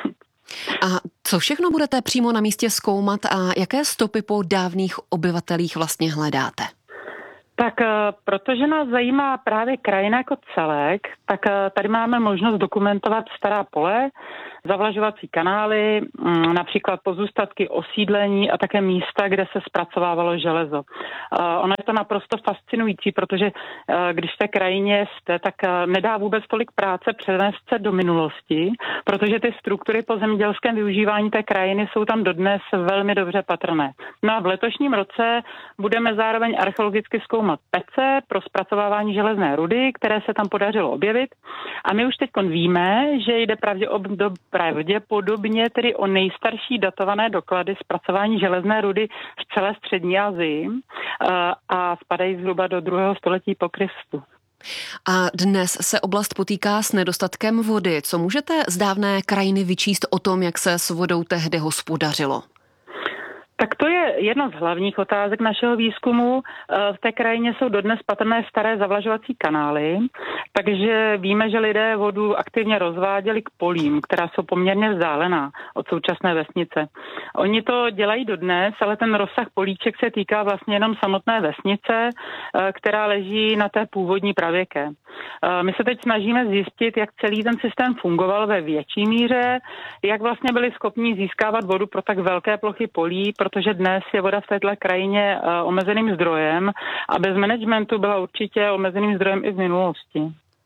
A co všechno budete přímo na místě zkoumat a jaké stopy po dávných obyvatelích vlastně hledáte? Tak protože nás zajímá právě krajina jako celek, tak tady máme možnost dokumentovat stará pole, zavlažovací kanály, například pozůstatky osídlení a také místa, kde se zpracovávalo železo. Ono je to naprosto fascinující, protože když v té krajině jste, tak nedá vůbec tolik práce přenést se do minulosti, protože ty struktury po zemědělském využívání té krajiny jsou tam dodnes velmi dobře patrné. No a v letošním roce budeme zároveň archeologicky zkoumat pece pro zpracovávání železné rudy, které se tam podařilo objevit. A my už teď víme, že jde pravděpodobně tedy o nejstarší datované doklady zpracování železné rudy v celé střední Asii a spadají zhruba do druhého století po Kristu. A dnes se oblast potýká s nedostatkem vody. Co můžete z dávné krajiny vyčíst o tom, jak se s vodou tehdy hospodařilo? Tak to je jedna z hlavních otázek našeho výzkumu. V té krajině jsou dodnes patrné staré zavlažovací kanály, takže víme, že lidé vodu aktivně rozváděli k polím, která jsou poměrně vzdálená od současné vesnice. Oni to dělají dodnes, ale ten rozsah políček se týká vlastně jenom samotné vesnice, která leží na té původní pravěké. My se teď snažíme zjistit, jak celý ten systém fungoval ve větší míře, jak vlastně byli schopni získávat vodu pro tak velké plochy polí, protože dnes je voda v této krajině omezeným zdrojem a bez managementu byla určitě omezeným zdrojem i v minulosti.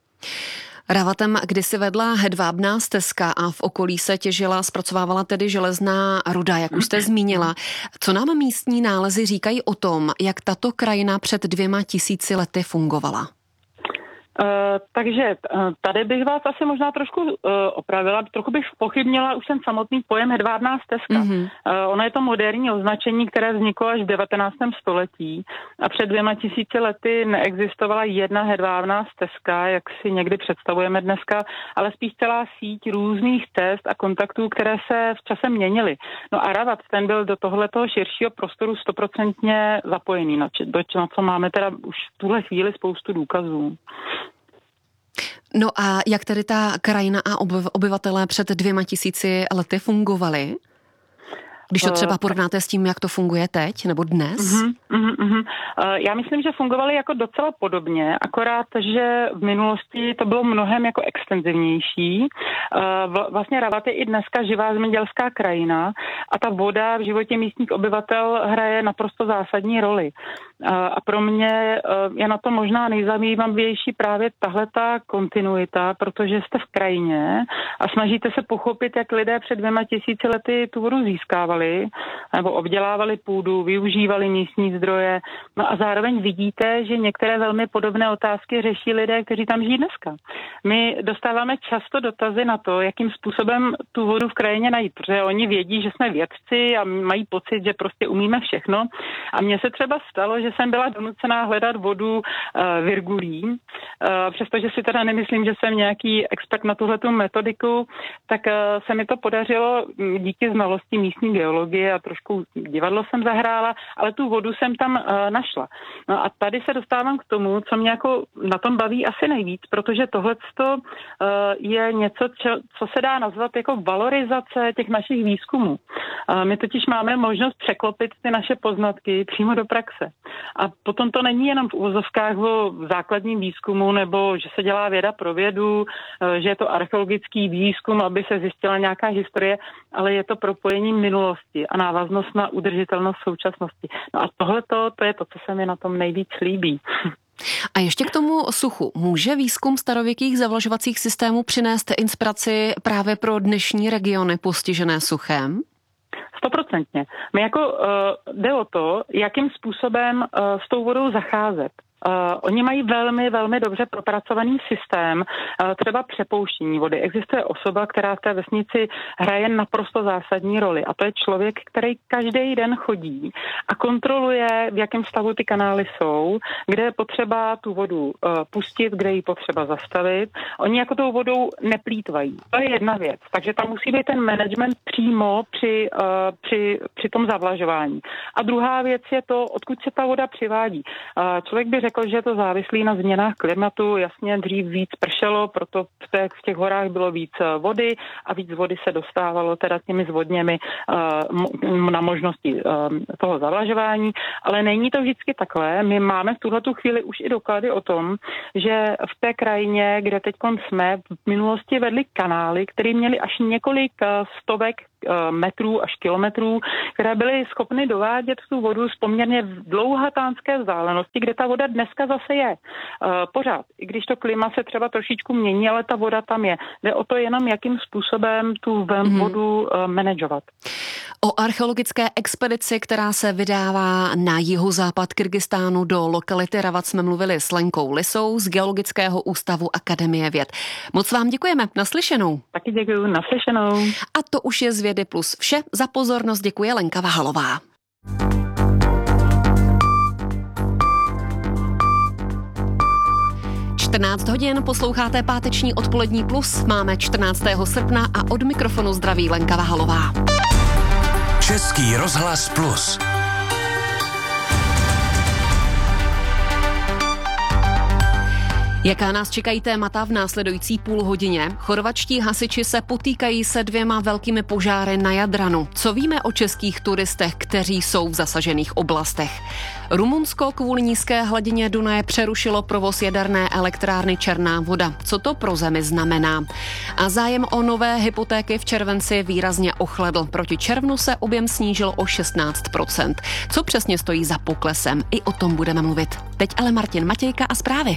Ravatem kdysi vedla hedvábná stezka a v okolí se těžila, zpracovávala tedy železná ruda, jak už jste zmínila. Co nám místní nálezy říkají o tom, jak tato krajina před dvěma tisíci lety fungovala? Uh, takže uh, tady bych vás asi možná trošku uh, opravila, trochu bych pochybnila už ten samotný pojem hedvábná stezka. Mm-hmm. Uh, ono je to moderní označení, které vzniklo až v devatenáctém století a před dvěma tisíci lety neexistovala jedna hedvábná stezka, jak si někdy představujeme dneska, ale spíš celá síť různých cest a kontaktů, které se v čase měnily. No a Ravat, ten byl do tohletoho širšího prostoru stoprocentně zapojený, na, či, do, na co máme teda už v tuhle chvíli spoustu důkazů. No a jak tedy ta krajina a obyvatelé před dvěma tisíci lety fungovali? Když to třeba porovnáte s tím, jak to funguje teď nebo dnes? Uh-huh, uh-huh, uh-huh. Já myslím, že fungovali jako docela podobně, akorát, že v minulosti to bylo mnohem jako extenzivnější. Vlastně Ravat je i dneska živá zemědělská krajina a ta voda v životě místních obyvatel hraje naprosto zásadní roli. A pro mě je na to možná nejzajímavější právě tahleta kontinuita, protože jste v krajině a snažíte se pochopit, jak lidé před dvěma tisíci lety tu vodu získávali nebo obdělávali půdu, využívali místní zdroje. No a zároveň vidíte, že některé velmi podobné otázky řeší lidé, kteří tam žijí dneska. My dostáváme často dotazy na to, jakým způsobem tu vodu v krajině najít, protože oni vědí, že jsme vědci a mají pocit, že prostě umíme všechno. A mně se třeba stalo, že jsem byla donucená hledat vodu uh, virgulí, uh, přestože si teda nemyslím, že jsem nějaký expert na tuhletu metodiku, tak uh, se mi to podařilo díky znalosti místní geologie a trošku divadlo jsem zahrála, ale tu vodu jsem tam uh, našla. No a tady se dostávám k tomu, co mě jako na tom baví asi nejvíc, protože tohleto uh, je něco, čo, co se dá nazvat jako valorizace těch našich výzkumů. Uh, my totiž máme možnost překlopit ty naše poznatky přímo do praxe. A potom to není jenom v uvozovkách o základním výzkumu, nebo že se dělá věda pro vědu, že je to archeologický výzkum, aby se zjistila nějaká historie, ale je to propojení minulosti a návaznost na udržitelnost současnosti. No a tohleto, to je to, co se mi na tom nejvíc líbí. A ještě k tomu suchu. Může výzkum starověkých zavlažovacích systémů přinést inspiraci právě pro dnešní regiony postižené suchem? Stoprocentně. My jako uh, jde o to, jakým způsobem uh, s tou vodou zacházet. Uh, oni mají velmi, velmi dobře propracovaný systém, uh, třeba přepouštění vody. Existuje osoba, která v té vesnici hraje naprosto zásadní roli a to je člověk, který každý den chodí a kontroluje, v jakém stavu ty kanály jsou, kde je potřeba tu vodu uh, pustit, kde ji potřeba zastavit. Oni jako tou vodou neplýtvají. To je jedna věc. Takže tam musí být ten management přímo při, uh, při, při tom zavlažování. A druhá věc je to, odkud se ta voda přivádí. Uh, člověk by řekl, že je to závislý na změnách klimatu. Jasně, dřív víc pršelo, proto v těch, v těch horách bylo víc vody a víc vody se dostávalo teda těmi zvodněmi uh, na možnosti uh, toho zavlažování. Ale není to vždycky takhle. My máme v tuhletu chvíli už i doklady o tom, že v té krajině, kde teď jsme, v minulosti vedli kanály, které měly až několik stovek metrů až kilometrů, které byly schopny dovádět tu vodu z poměrně dlouhatánské vzdálenosti, kde ta voda dneska zase je. Pořád, i když to klima se třeba trošičku mění, ale ta voda tam je. Jde o to jenom, jakým způsobem tu vodu mm. manažovat. O archeologické expedici, která se vydává na jihozápad Kyrgyzstánu do lokality Ravat, jsme mluvili s Lenkou Lisou z Geologického ústavu Akademie věd. Moc vám děkujeme, naslyšenou. Taky děkuju, naslyšenou. A to už je z Vědy plus vše. Za pozornost děkuje Lenka Vahalová. čtrnáct hodin, posloucháte páteční odpolední plus, máme čtrnáctého srpna a od mikrofonu zdraví Lenka Vahalová. Český rozhlas plus. Jaká nás čekají témata v následující půl hodině? Chorvatští hasiči se potýkají se dvěma velkými požáry na Jadranu. Co víme o českých turistech, kteří jsou v zasažených oblastech? Rumunsko kvůli nízké hladině Dunaje přerušilo provoz jaderné elektrárny Černá voda. Co to pro zemi znamená? A zájem o nové hypotéky v červenci výrazně ochladl. Proti červnu se objem snížil o šestnáct procent. Co přesně stojí za poklesem? I o tom budeme mluvit. Teď ale Martin Matějka a zprávy.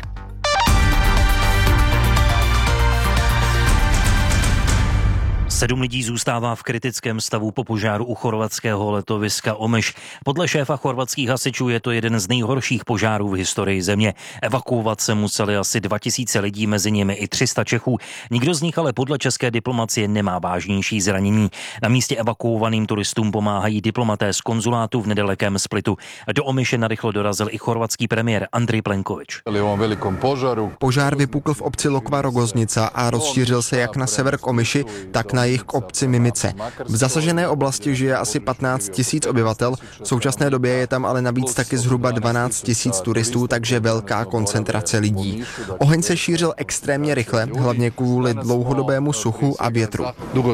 Sedm lidí zůstává v kritickém stavu po požáru u chorvatského letoviska Omiš. Podle šéfa chorvatských hasičů je to jeden z nejhorších požárů v historii země. Evakuovat se museli asi dva tisíce lidí, mezi nimi i tři sta Čechů. Nikdo z nich ale podle české diplomacie nemá vážnější zranění. Na místě evakuovaným turistům pomáhají diplomaté z konzulátu v nedalekém Splitu. Do Omiše narychlo dorazil i chorvatský premiér Andrej Plenković. Požár vypukl v obci Lokva Rogoznica a rozšířil se jak na sever k Omiši, tak na jih k obci Mimice. V zasažené oblasti žije asi patnáct tisíc obyvatel, v současné době je tam ale navíc taky zhruba dvanáct tisíc turistů, takže velká koncentrace lidí. Oheň se šířil extrémně rychle, hlavně kvůli dlouhodobému suchu a větru.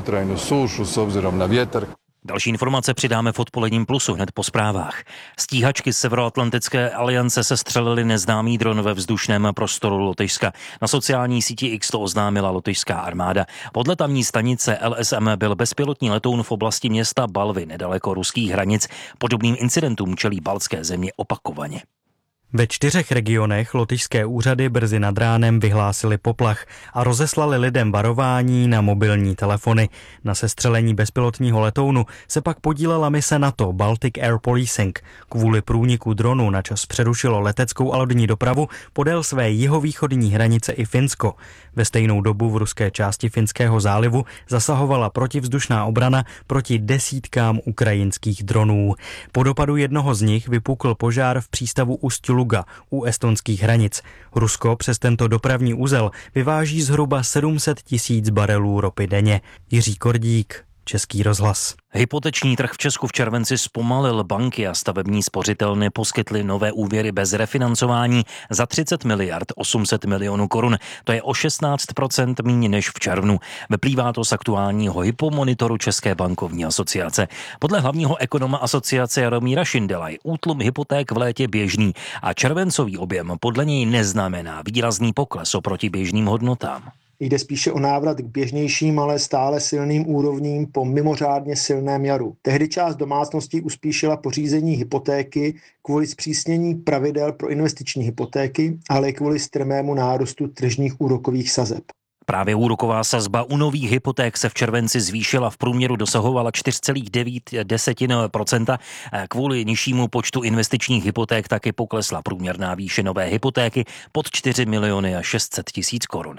Další informace přidáme v odpoledním plusu hned po zprávách. Stíhačky Severoatlantické aliance sestřelily neznámý dron ve vzdušném prostoru Lotyšska. Na sociální síti X to oznámila lotyšská armáda. Podle tamní stanice L S M byl bezpilotní letoun v oblasti města Balvy, nedaleko ruských hranic. Podobným incidentům čelí baltské země opakovaně. Ve čtyřech regionech lotyšské úřady brzy nad ránem vyhlásili poplach a rozeslali lidem varování na mobilní telefony. Na sestřelení bezpilotního letounu se pak podílela mise NATO Baltic Air Policing. Kvůli průniku dronu načas přerušilo leteckou a lodní dopravu podél své jihovýchodní hranice i Finsko. Ve stejnou dobu v ruské části Finského zálivu zasahovala protivzdušná obrana proti desítkám ukrajinských dronů. Po dopadu jednoho z nich vypukl požár v přístavu Ust-Luga u estonských hranic. Rusko přes tento dopravní uzel vyváží zhruba sedm set tisíc barelů ropy denně. Jiří Kordík, Český rozhlas. Hypoteční trh v Česku v červenci zpomalil, banky a stavební spořitelny poskytly nové úvěry bez refinancování za třicet miliard osm set milionů korun. To je o šestnáct procent míň než v červnu. Vyplývá to z aktuálního hypomonitoru České bankovní asociace. Podle hlavního ekonoma asociace Jaromíra Šindela je útlum hypoték v létě běžný a červencový objem podle něj neznamená výrazný pokles oproti běžným hodnotám. Jde spíše o návrat k běžnějším, ale stále silným úrovním po mimořádně silném jaru. Tehdy část domácností uspíšila pořízení hypotéky kvůli zpřísnění pravidel pro investiční hypotéky, ale i kvůli strmému nárůstu tržních úrokových sazeb. Právě úroková sazba u nových hypoték se v červenci zvýšila, v průměru dosahovala čtyři celá devět procenta. Kvůli nižšímu počtu investičních hypoték taky poklesla průměrná výše nové hypotéky pod čtyři miliony a šest set tisíc korun.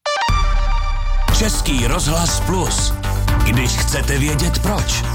Český rozhlas Plus. Když chcete vědět proč.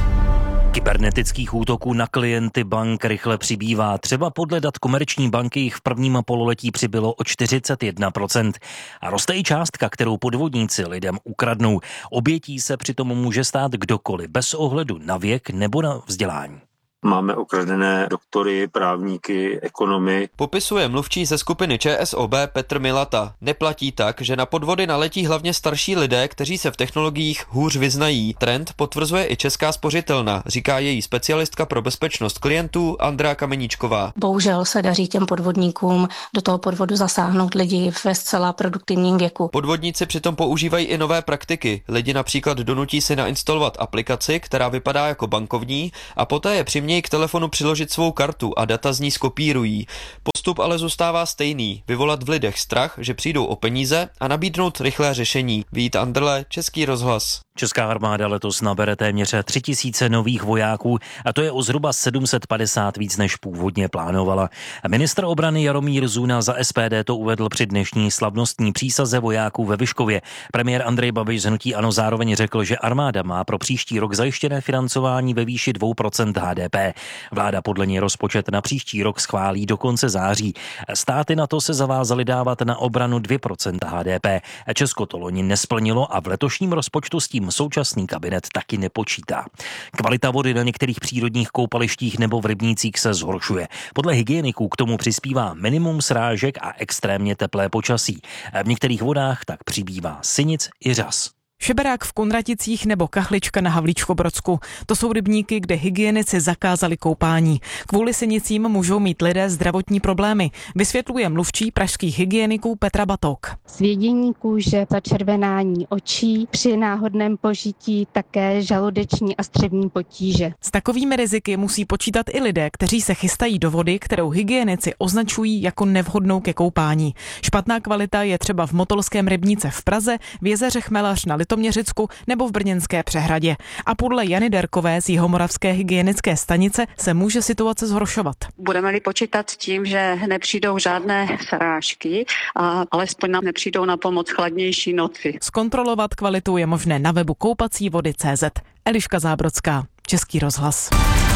Kybernetických útoků na klienty bank rychle přibývá. Třeba podle dat Komerční banky jich v prvním pololetí přibylo o čtyřicet jedna procent. A roste i částka, kterou podvodníci lidem ukradnou. Obětí se přitom může stát kdokoliv, bez ohledu na věk nebo na vzdělání. Máme okradené doktory, právníky, ekonomy. Popisuje mluvčí ze skupiny ČSOB Petr Milata. Neplatí tak, že na podvody naletí hlavně starší lidé, kteří se v technologiích hůř vyznají. Trend potvrzuje i Česká spořitelna, říká její specialistka pro bezpečnost klientů Andrea Kameníčková. Bohužel se daří těm podvodníkům do toho podvodu zasáhnout lidi ve zcela produktivním věku. Podvodníci přitom používají i nové praktiky. Lidi například donutí si nainstalovat aplikaci, která vypadá jako bankovní, a poté je přimějí k telefonu přiložit svou kartu a data z ní skopírují. Postup ale zůstává stejný. Vyvolat v lidech strach, že přijdou o peníze a nabídnout rychlé řešení. Vít Andrle, Český rozhlas. Česká armáda letos nabere téměř tři tisíce nových vojáků a to je o zhruba sedm set padesát víc, než původně plánovala. Ministr obrany Jaromír Zuna za S P D to uvedl při dnešní slavnostní přísaze vojáků ve Vyškově. Premiér Andrej Babiš z hnutí ANO zároveň řekl, že armáda má pro příští rok zajištěné financování ve výši dvě procenta H D P. Vláda podle něj rozpočet na příští rok schválí do konce září. Státy na to se zavázaly dávat na obranu dvě procenta H D P. Česko to loni nesplnilo a v letošním rozpočtu s tím současný kabinet taky nepočítá. Kvalita vody na některých přírodních koupalištích nebo v rybnících se zhoršuje. Podle hygieniků k tomu přispívá minimum srážek a extrémně teplé počasí. V některých vodách tak přibývá sinic i řas. Šeberák v Kunraticích nebo Kachlička na Havlíčkobrodsku. To jsou rybníky, kde hygienici zakázali koupání. Kvůli sinicím můžou mít lidé zdravotní problémy, vysvětluje mluvčí pražských hygieniků Petra Batok. Svědění kůže, začervenání očí, při náhodném požití také žaludeční a střevní potíže. S takovými riziky musí počítat i lidé, kteří se chystají do vody, kterou hygienici označují jako nevhodnou ke koupání. Špatná kvalita je třeba v Motolském rybníce v Praze, v jezeře Chmelař na Litoměřicku nebo v Brněnské přehradě. A podle Jany Derkové z Jihomoravské hygienické stanice se může situace zhoršovat. Budeme-li počítat s tím, že nepřijdou žádné srážky a alespoň nám nepřijdou na pomoc chladnější noci. Zkontrolovat kvalitu je možné na webu koupací vody tečka cé zet. Eliška Zábrodská, Český rozhlas.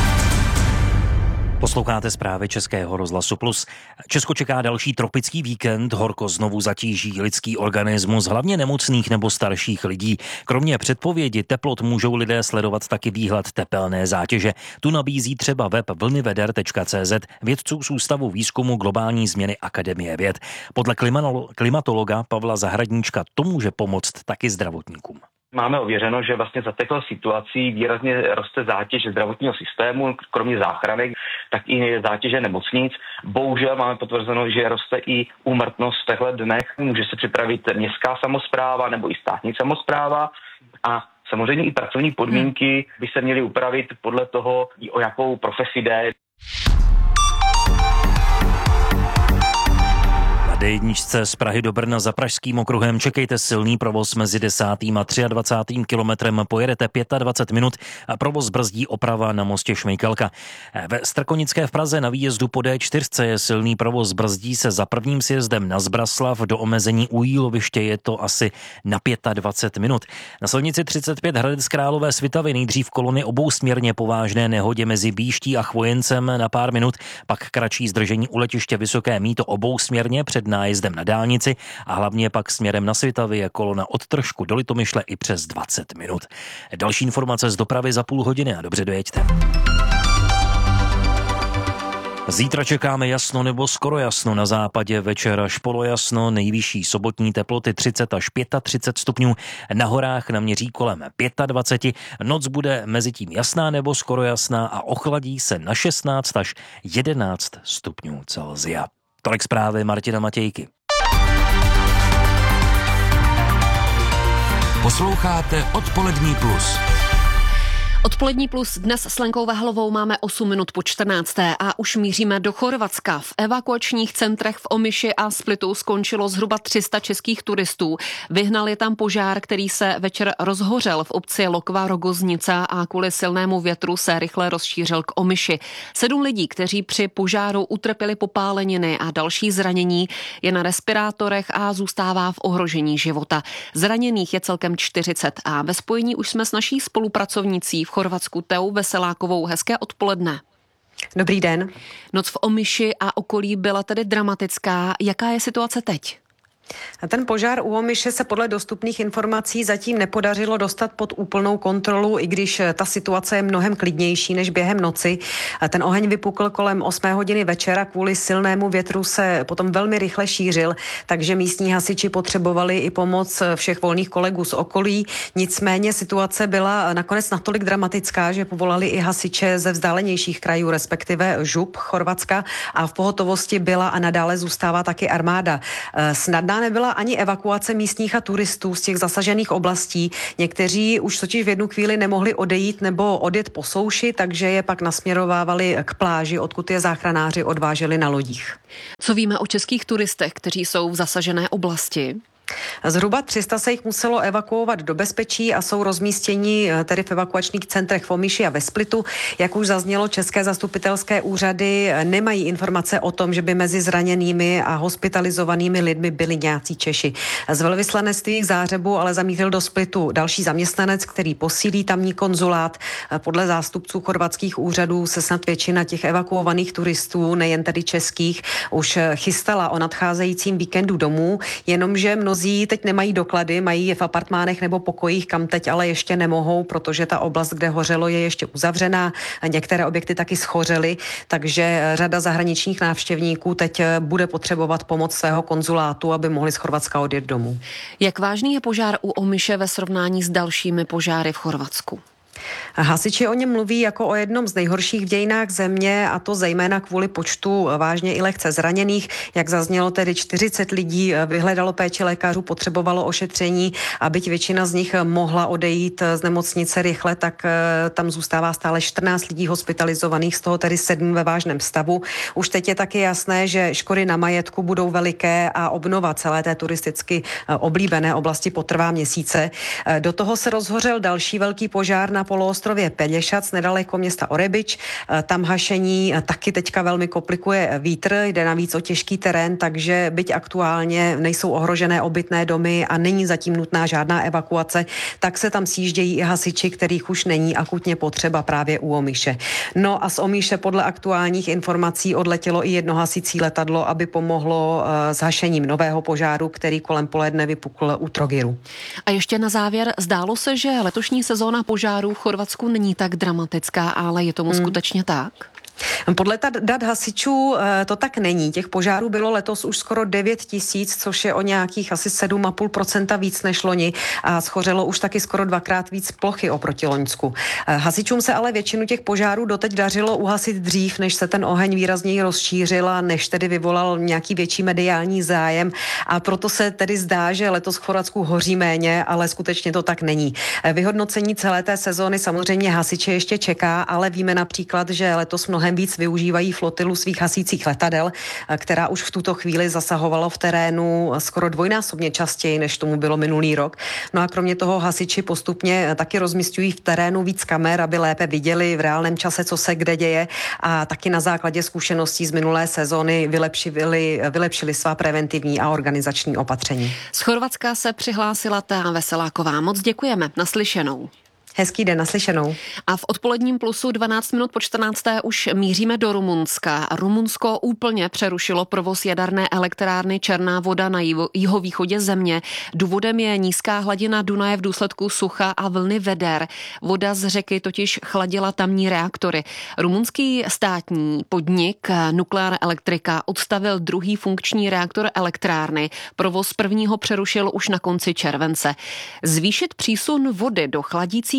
Posloucháte zprávy Českého rozhlasu Plus. Česko čeká další tropický víkend, horko znovu zatíží lidský organismus, hlavně nemocných nebo starších lidí. Kromě předpovědi teplot můžou lidé sledovat taky výhled tepelné zátěže. Tu nabízí třeba web vlnyveder tečka cé zet vědců z Ústavu výzkumu globální změny Akademie věd. Podle klimatologa Pavla Zahradníčka to může pomoct taky zdravotníkům. Máme ověřeno, že vlastně za těchto situací výrazně roste zátěž zdravotního systému, kromě záchranek, tak i zátěže nemocnic. Bohužel máme potvrzeno, že roste i úmrtnost v těchto dnech. Může se připravit městská samospráva nebo i státní samospráva a samozřejmě i pracovní podmínky by se měly upravit podle toho, o jakou profesi jde. Na dé jedna z Prahy do Brna za Pražským okruhem čekejte silný provoz mezi desátým a dvacátým třetím kilometrem, pojedete dvacet pět minut a provoz brzdí oprava na mostě Šmejkalka. Ve Strakonické v Praze na výjezdu po dé čtyři je silný provoz, brzdí se za prvním sjezdem na Zbraslav, do omezení u Jíloviště je to asi na dvacet pět minut. Na silnici třicet pět Hradec Králové Svitavy nejdřív kolony obousměrně po vážné nehodě mezi Býští a Chvojencem na pár minut, pak kratší zdržení u letiště Vysoké Mýto obousměrně před nájezdem na dálnici a hlavně pak směrem na Svitavy je kolona od Tržku do Litomyšle i přes dvacet minut. Další informace z dopravy za půl hodiny a dobře dojeďte. Zítra čekáme jasno nebo skoro jasno, na západě večer až polojasno, nejvyšší sobotní teploty třicet až třicet pět stupňů, na horách naměří kolem dvacet pět, noc bude mezi tím jasná nebo skoro jasná a ochladí se na šestnáct až jedenáct stupňů Celsia. Tolik zprávy Martina Matějky. Posloucháte Odpolední plus. Odpolední plus dnes s Lenkou Vehlovou máme osm minut po čtrnácté a už míříme do Chorvatska. V evakuačních centrech v Omiši a Splitu skončilo zhruba tři sta českých turistů. Vyhnal je tam požár, který se večer rozhořel v obci Lokva Rogoznica a kvůli silnému větru se rychle rozšířil k Omiši. Sedm lidí, kteří při požáru utrpěli popáleniny a další zranění, je na respirátorech a zůstává v ohrožení života. Zraněných je celkem čtyřicet a ve spojení už jsme s naší spolupracovnicí v Chorvatsku Teou Veselákovou. Hezké odpoledne. Dobrý den. Noc v Omiši a okolí byla tedy dramatická. Jaká je situace teď? Ten požár u Omiše se podle dostupných informací zatím nepodařilo dostat pod úplnou kontrolu, i když ta situace je mnohem klidnější než během noci. Ten oheň vypukl kolem osmé hodiny večera, kvůli silnému větru se potom velmi rychle šířil, takže místní hasiči potřebovali i pomoc všech volných kolegů z okolí. Nicméně situace byla nakonec natolik dramatická, že povolali i hasiče ze vzdálenějších krajů, respektive žup Chorvatska, a v pohotovosti byla a nadále zůstává taky armáda. Snadná nebyla ani evakuace místních a turistů z těch zasažených oblastí. Někteří už totiž v jednu chvíli nemohli odejít nebo odjet po souši, takže je pak nasměrovávali k pláži, odkud je záchranáři odváželi na lodích. Co víme o českých turistech, kteří jsou v zasažené oblasti? Zhruba tři sta se jich muselo evakuovat do bezpečí a jsou rozmístěni tedy v evakuačních centrech v Omiši a ve Splitu. Jak už zaznělo, české zastupitelské úřady nemají informace o tom, že by mezi zraněnými a hospitalizovanými lidmi byli nějací Češi. Z velvyslanectví k Záhřebu ale zamířil do Splitu další zaměstnanec, který posílí tamní konzulát. Podle zástupců chorvatských úřadů se snad většina těch evakuovaných turistů, nejen tedy českých, už chystala o nadcházejícím víkendu domů, jenomže mnozí teď nemají doklady, mají je v apartmánech nebo pokojích, kam teď ale ještě nemohou, protože ta oblast, kde hořelo, je ještě uzavřená. Některé objekty taky schořely, takže řada zahraničních návštěvníků teď bude potřebovat pomoc svého konzulátu, aby mohli z Chorvatska odjet domů. Jak vážný je požár u Omiše ve srovnání s dalšími požáry v Chorvatsku? Hasiči o něm mluví jako o jednom z nejhorších v dějinách země, a to zejména kvůli počtu vážně i lehce zraněných. Jak zaznělo, tedy čtyřicet lidí vyhledalo péči lékařů, potřebovalo ošetření, a byť většina z nich mohla odejít z nemocnice rychle, tak tam zůstává stále čtrnáct lidí hospitalizovaných, z toho tedy sedm ve vážném stavu. Už teď je taky jasné, že škody na majetku budou veliké a obnova celé té turisticky oblíbené oblasti potrvá měsíce. Do toho se rozhořel další velký požár na poloostrově Pelješac, nedaleko města Orebič. Tam hašení taky teďka velmi komplikuje vítr, jde navíc o těžký terén, takže byť aktuálně nejsou ohrožené obytné domy a není zatím nutná žádná evakuace, tak se tam sjíždějí i hasiči, kterých už není akutně potřeba právě u Omiše. No a z Omiše podle aktuálních informací odletělo i jedno hasicí letadlo, aby pomohlo s hašením nového požáru, který kolem poledne vypukl u Trogiru. A ještě na závěr, zdálo se, že letošní sezóna požárů v Chorvatsku není tak dramatická, ale je tomu hmm. skutečně tak? Podle dat hasičů to tak není. Těch požárů bylo letos už skoro devět tisíc, což je o nějakých asi sedm a půl procenta víc než loni, a schořelo už taky skoro dvakrát víc plochy oproti loňsku. Hasičům se ale většinu těch požárů doteď dařilo uhasit dřív, než se ten oheň výrazněji rozšířil a než tedy vyvolal nějaký větší mediální zájem, a proto se tedy zdá, že letos v Chorvatsku hoří méně, ale skutečně to tak není. Vyhodnocení celé té sezóny samozřejmě hasiče ještě čeká, ale víme například, že letos mnohem víc využívají flotilu svých hasících letadel, která už v tuto chvíli zasahovalo v terénu skoro dvojnásobně častěji, než tomu bylo minulý rok. No a kromě toho hasiči postupně taky rozmisťují v terénu víc kamer, aby lépe viděli v reálném čase, co se kde děje, a taky na základě zkušeností z minulé sezóny vylepšili, vylepšili svá preventivní a organizační opatření. Z Chorvatska se přihlásila Tea Veseláková. Moc děkujeme. Naslyšenou. Hezký den, naslyšenou. A v odpoledním plusu dvanáct minut po čtrnácté už míříme do Rumunska. Rumunsko úplně přerušilo provoz jaderné elektrárny Černá voda na jihovýchodě země. Důvodem je nízká hladina Dunaje v důsledku sucha a vlny veder. Voda z řeky totiž chladila tamní reaktory. Rumunský státní podnik Nuclear Electrica odstavil druhý funkční reaktor elektrárny. Provoz prvního přerušil už na konci července. Zvýšit přísun vody do chladících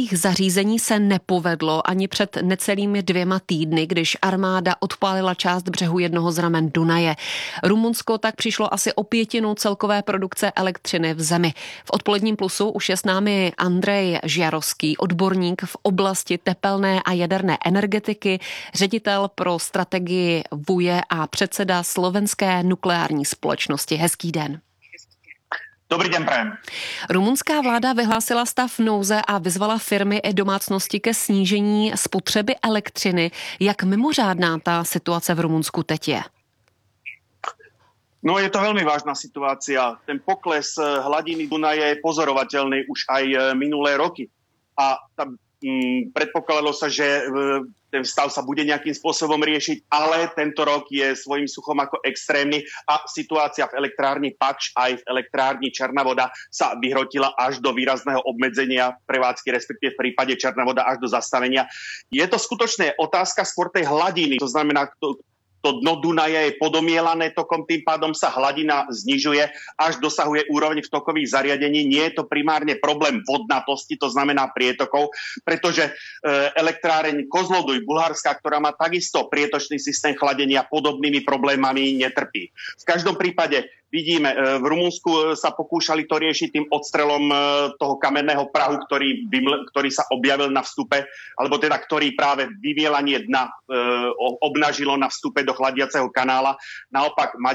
jejich zařízení se nepovedlo ani před necelými dvěma týdny, když armáda odpálila část břehu jednoho z ramen Dunaje. Rumunsko tak přišlo asi o pětinu celkové produkce elektřiny v zemi. V odpoledním plusu už je s námi Andrej Žiarovský, odborník v oblasti tepelné a jaderné energetiky, ředitel pro strategii vuje a předseda Slovenské nukleární společnosti. Hezký den. Dobrý den, prajem. Rumunská vláda vyhlásila stav nouze a vyzvala firmy i domácnosti ke snížení spotřeby elektřiny. Jak mimořádná ta situace v Rumunsku teď je? No je to veľmi vážna situácia. Ten pokles hladiny Dunaje je pozorovateľný už aj minulé roky. A tam mm, predpokladalo sa, že ten stav sa bude nejakým spôsobom riešiť, ale tento rok je svojím suchom ako extrémny a situácia v elektrárni Pač aj v elektrárni Černá voda sa vyhrotila až do výrazného obmedzenia prevádzky, respektíve v prípade Černá voda až do zastavenia. Je to skutočne otázka skôr tej hladiny, to znamená, to, to dno Dunaja je podomielané tokom, tým pádom sa hladina znižuje, až dosahuje úroveň v tokových zariadení. Nie je to primárne problém vodnatosti, to znamená prietokov, pretože e, elektráreň Kozloduj, Bulharská, ktorá má takisto prietočný systém chladenia, podobnými problémami netrpí. V každom prípade vidíme, v Rumunsku sa pokúšali to riešiť tým odstrelom toho kamenného prahu, ktorý, ktorý sa objavil na vstupe, alebo teda ktorý práve vyvielanie dna e, obnažilo na vstupe do chladiaceho kanála. Naopak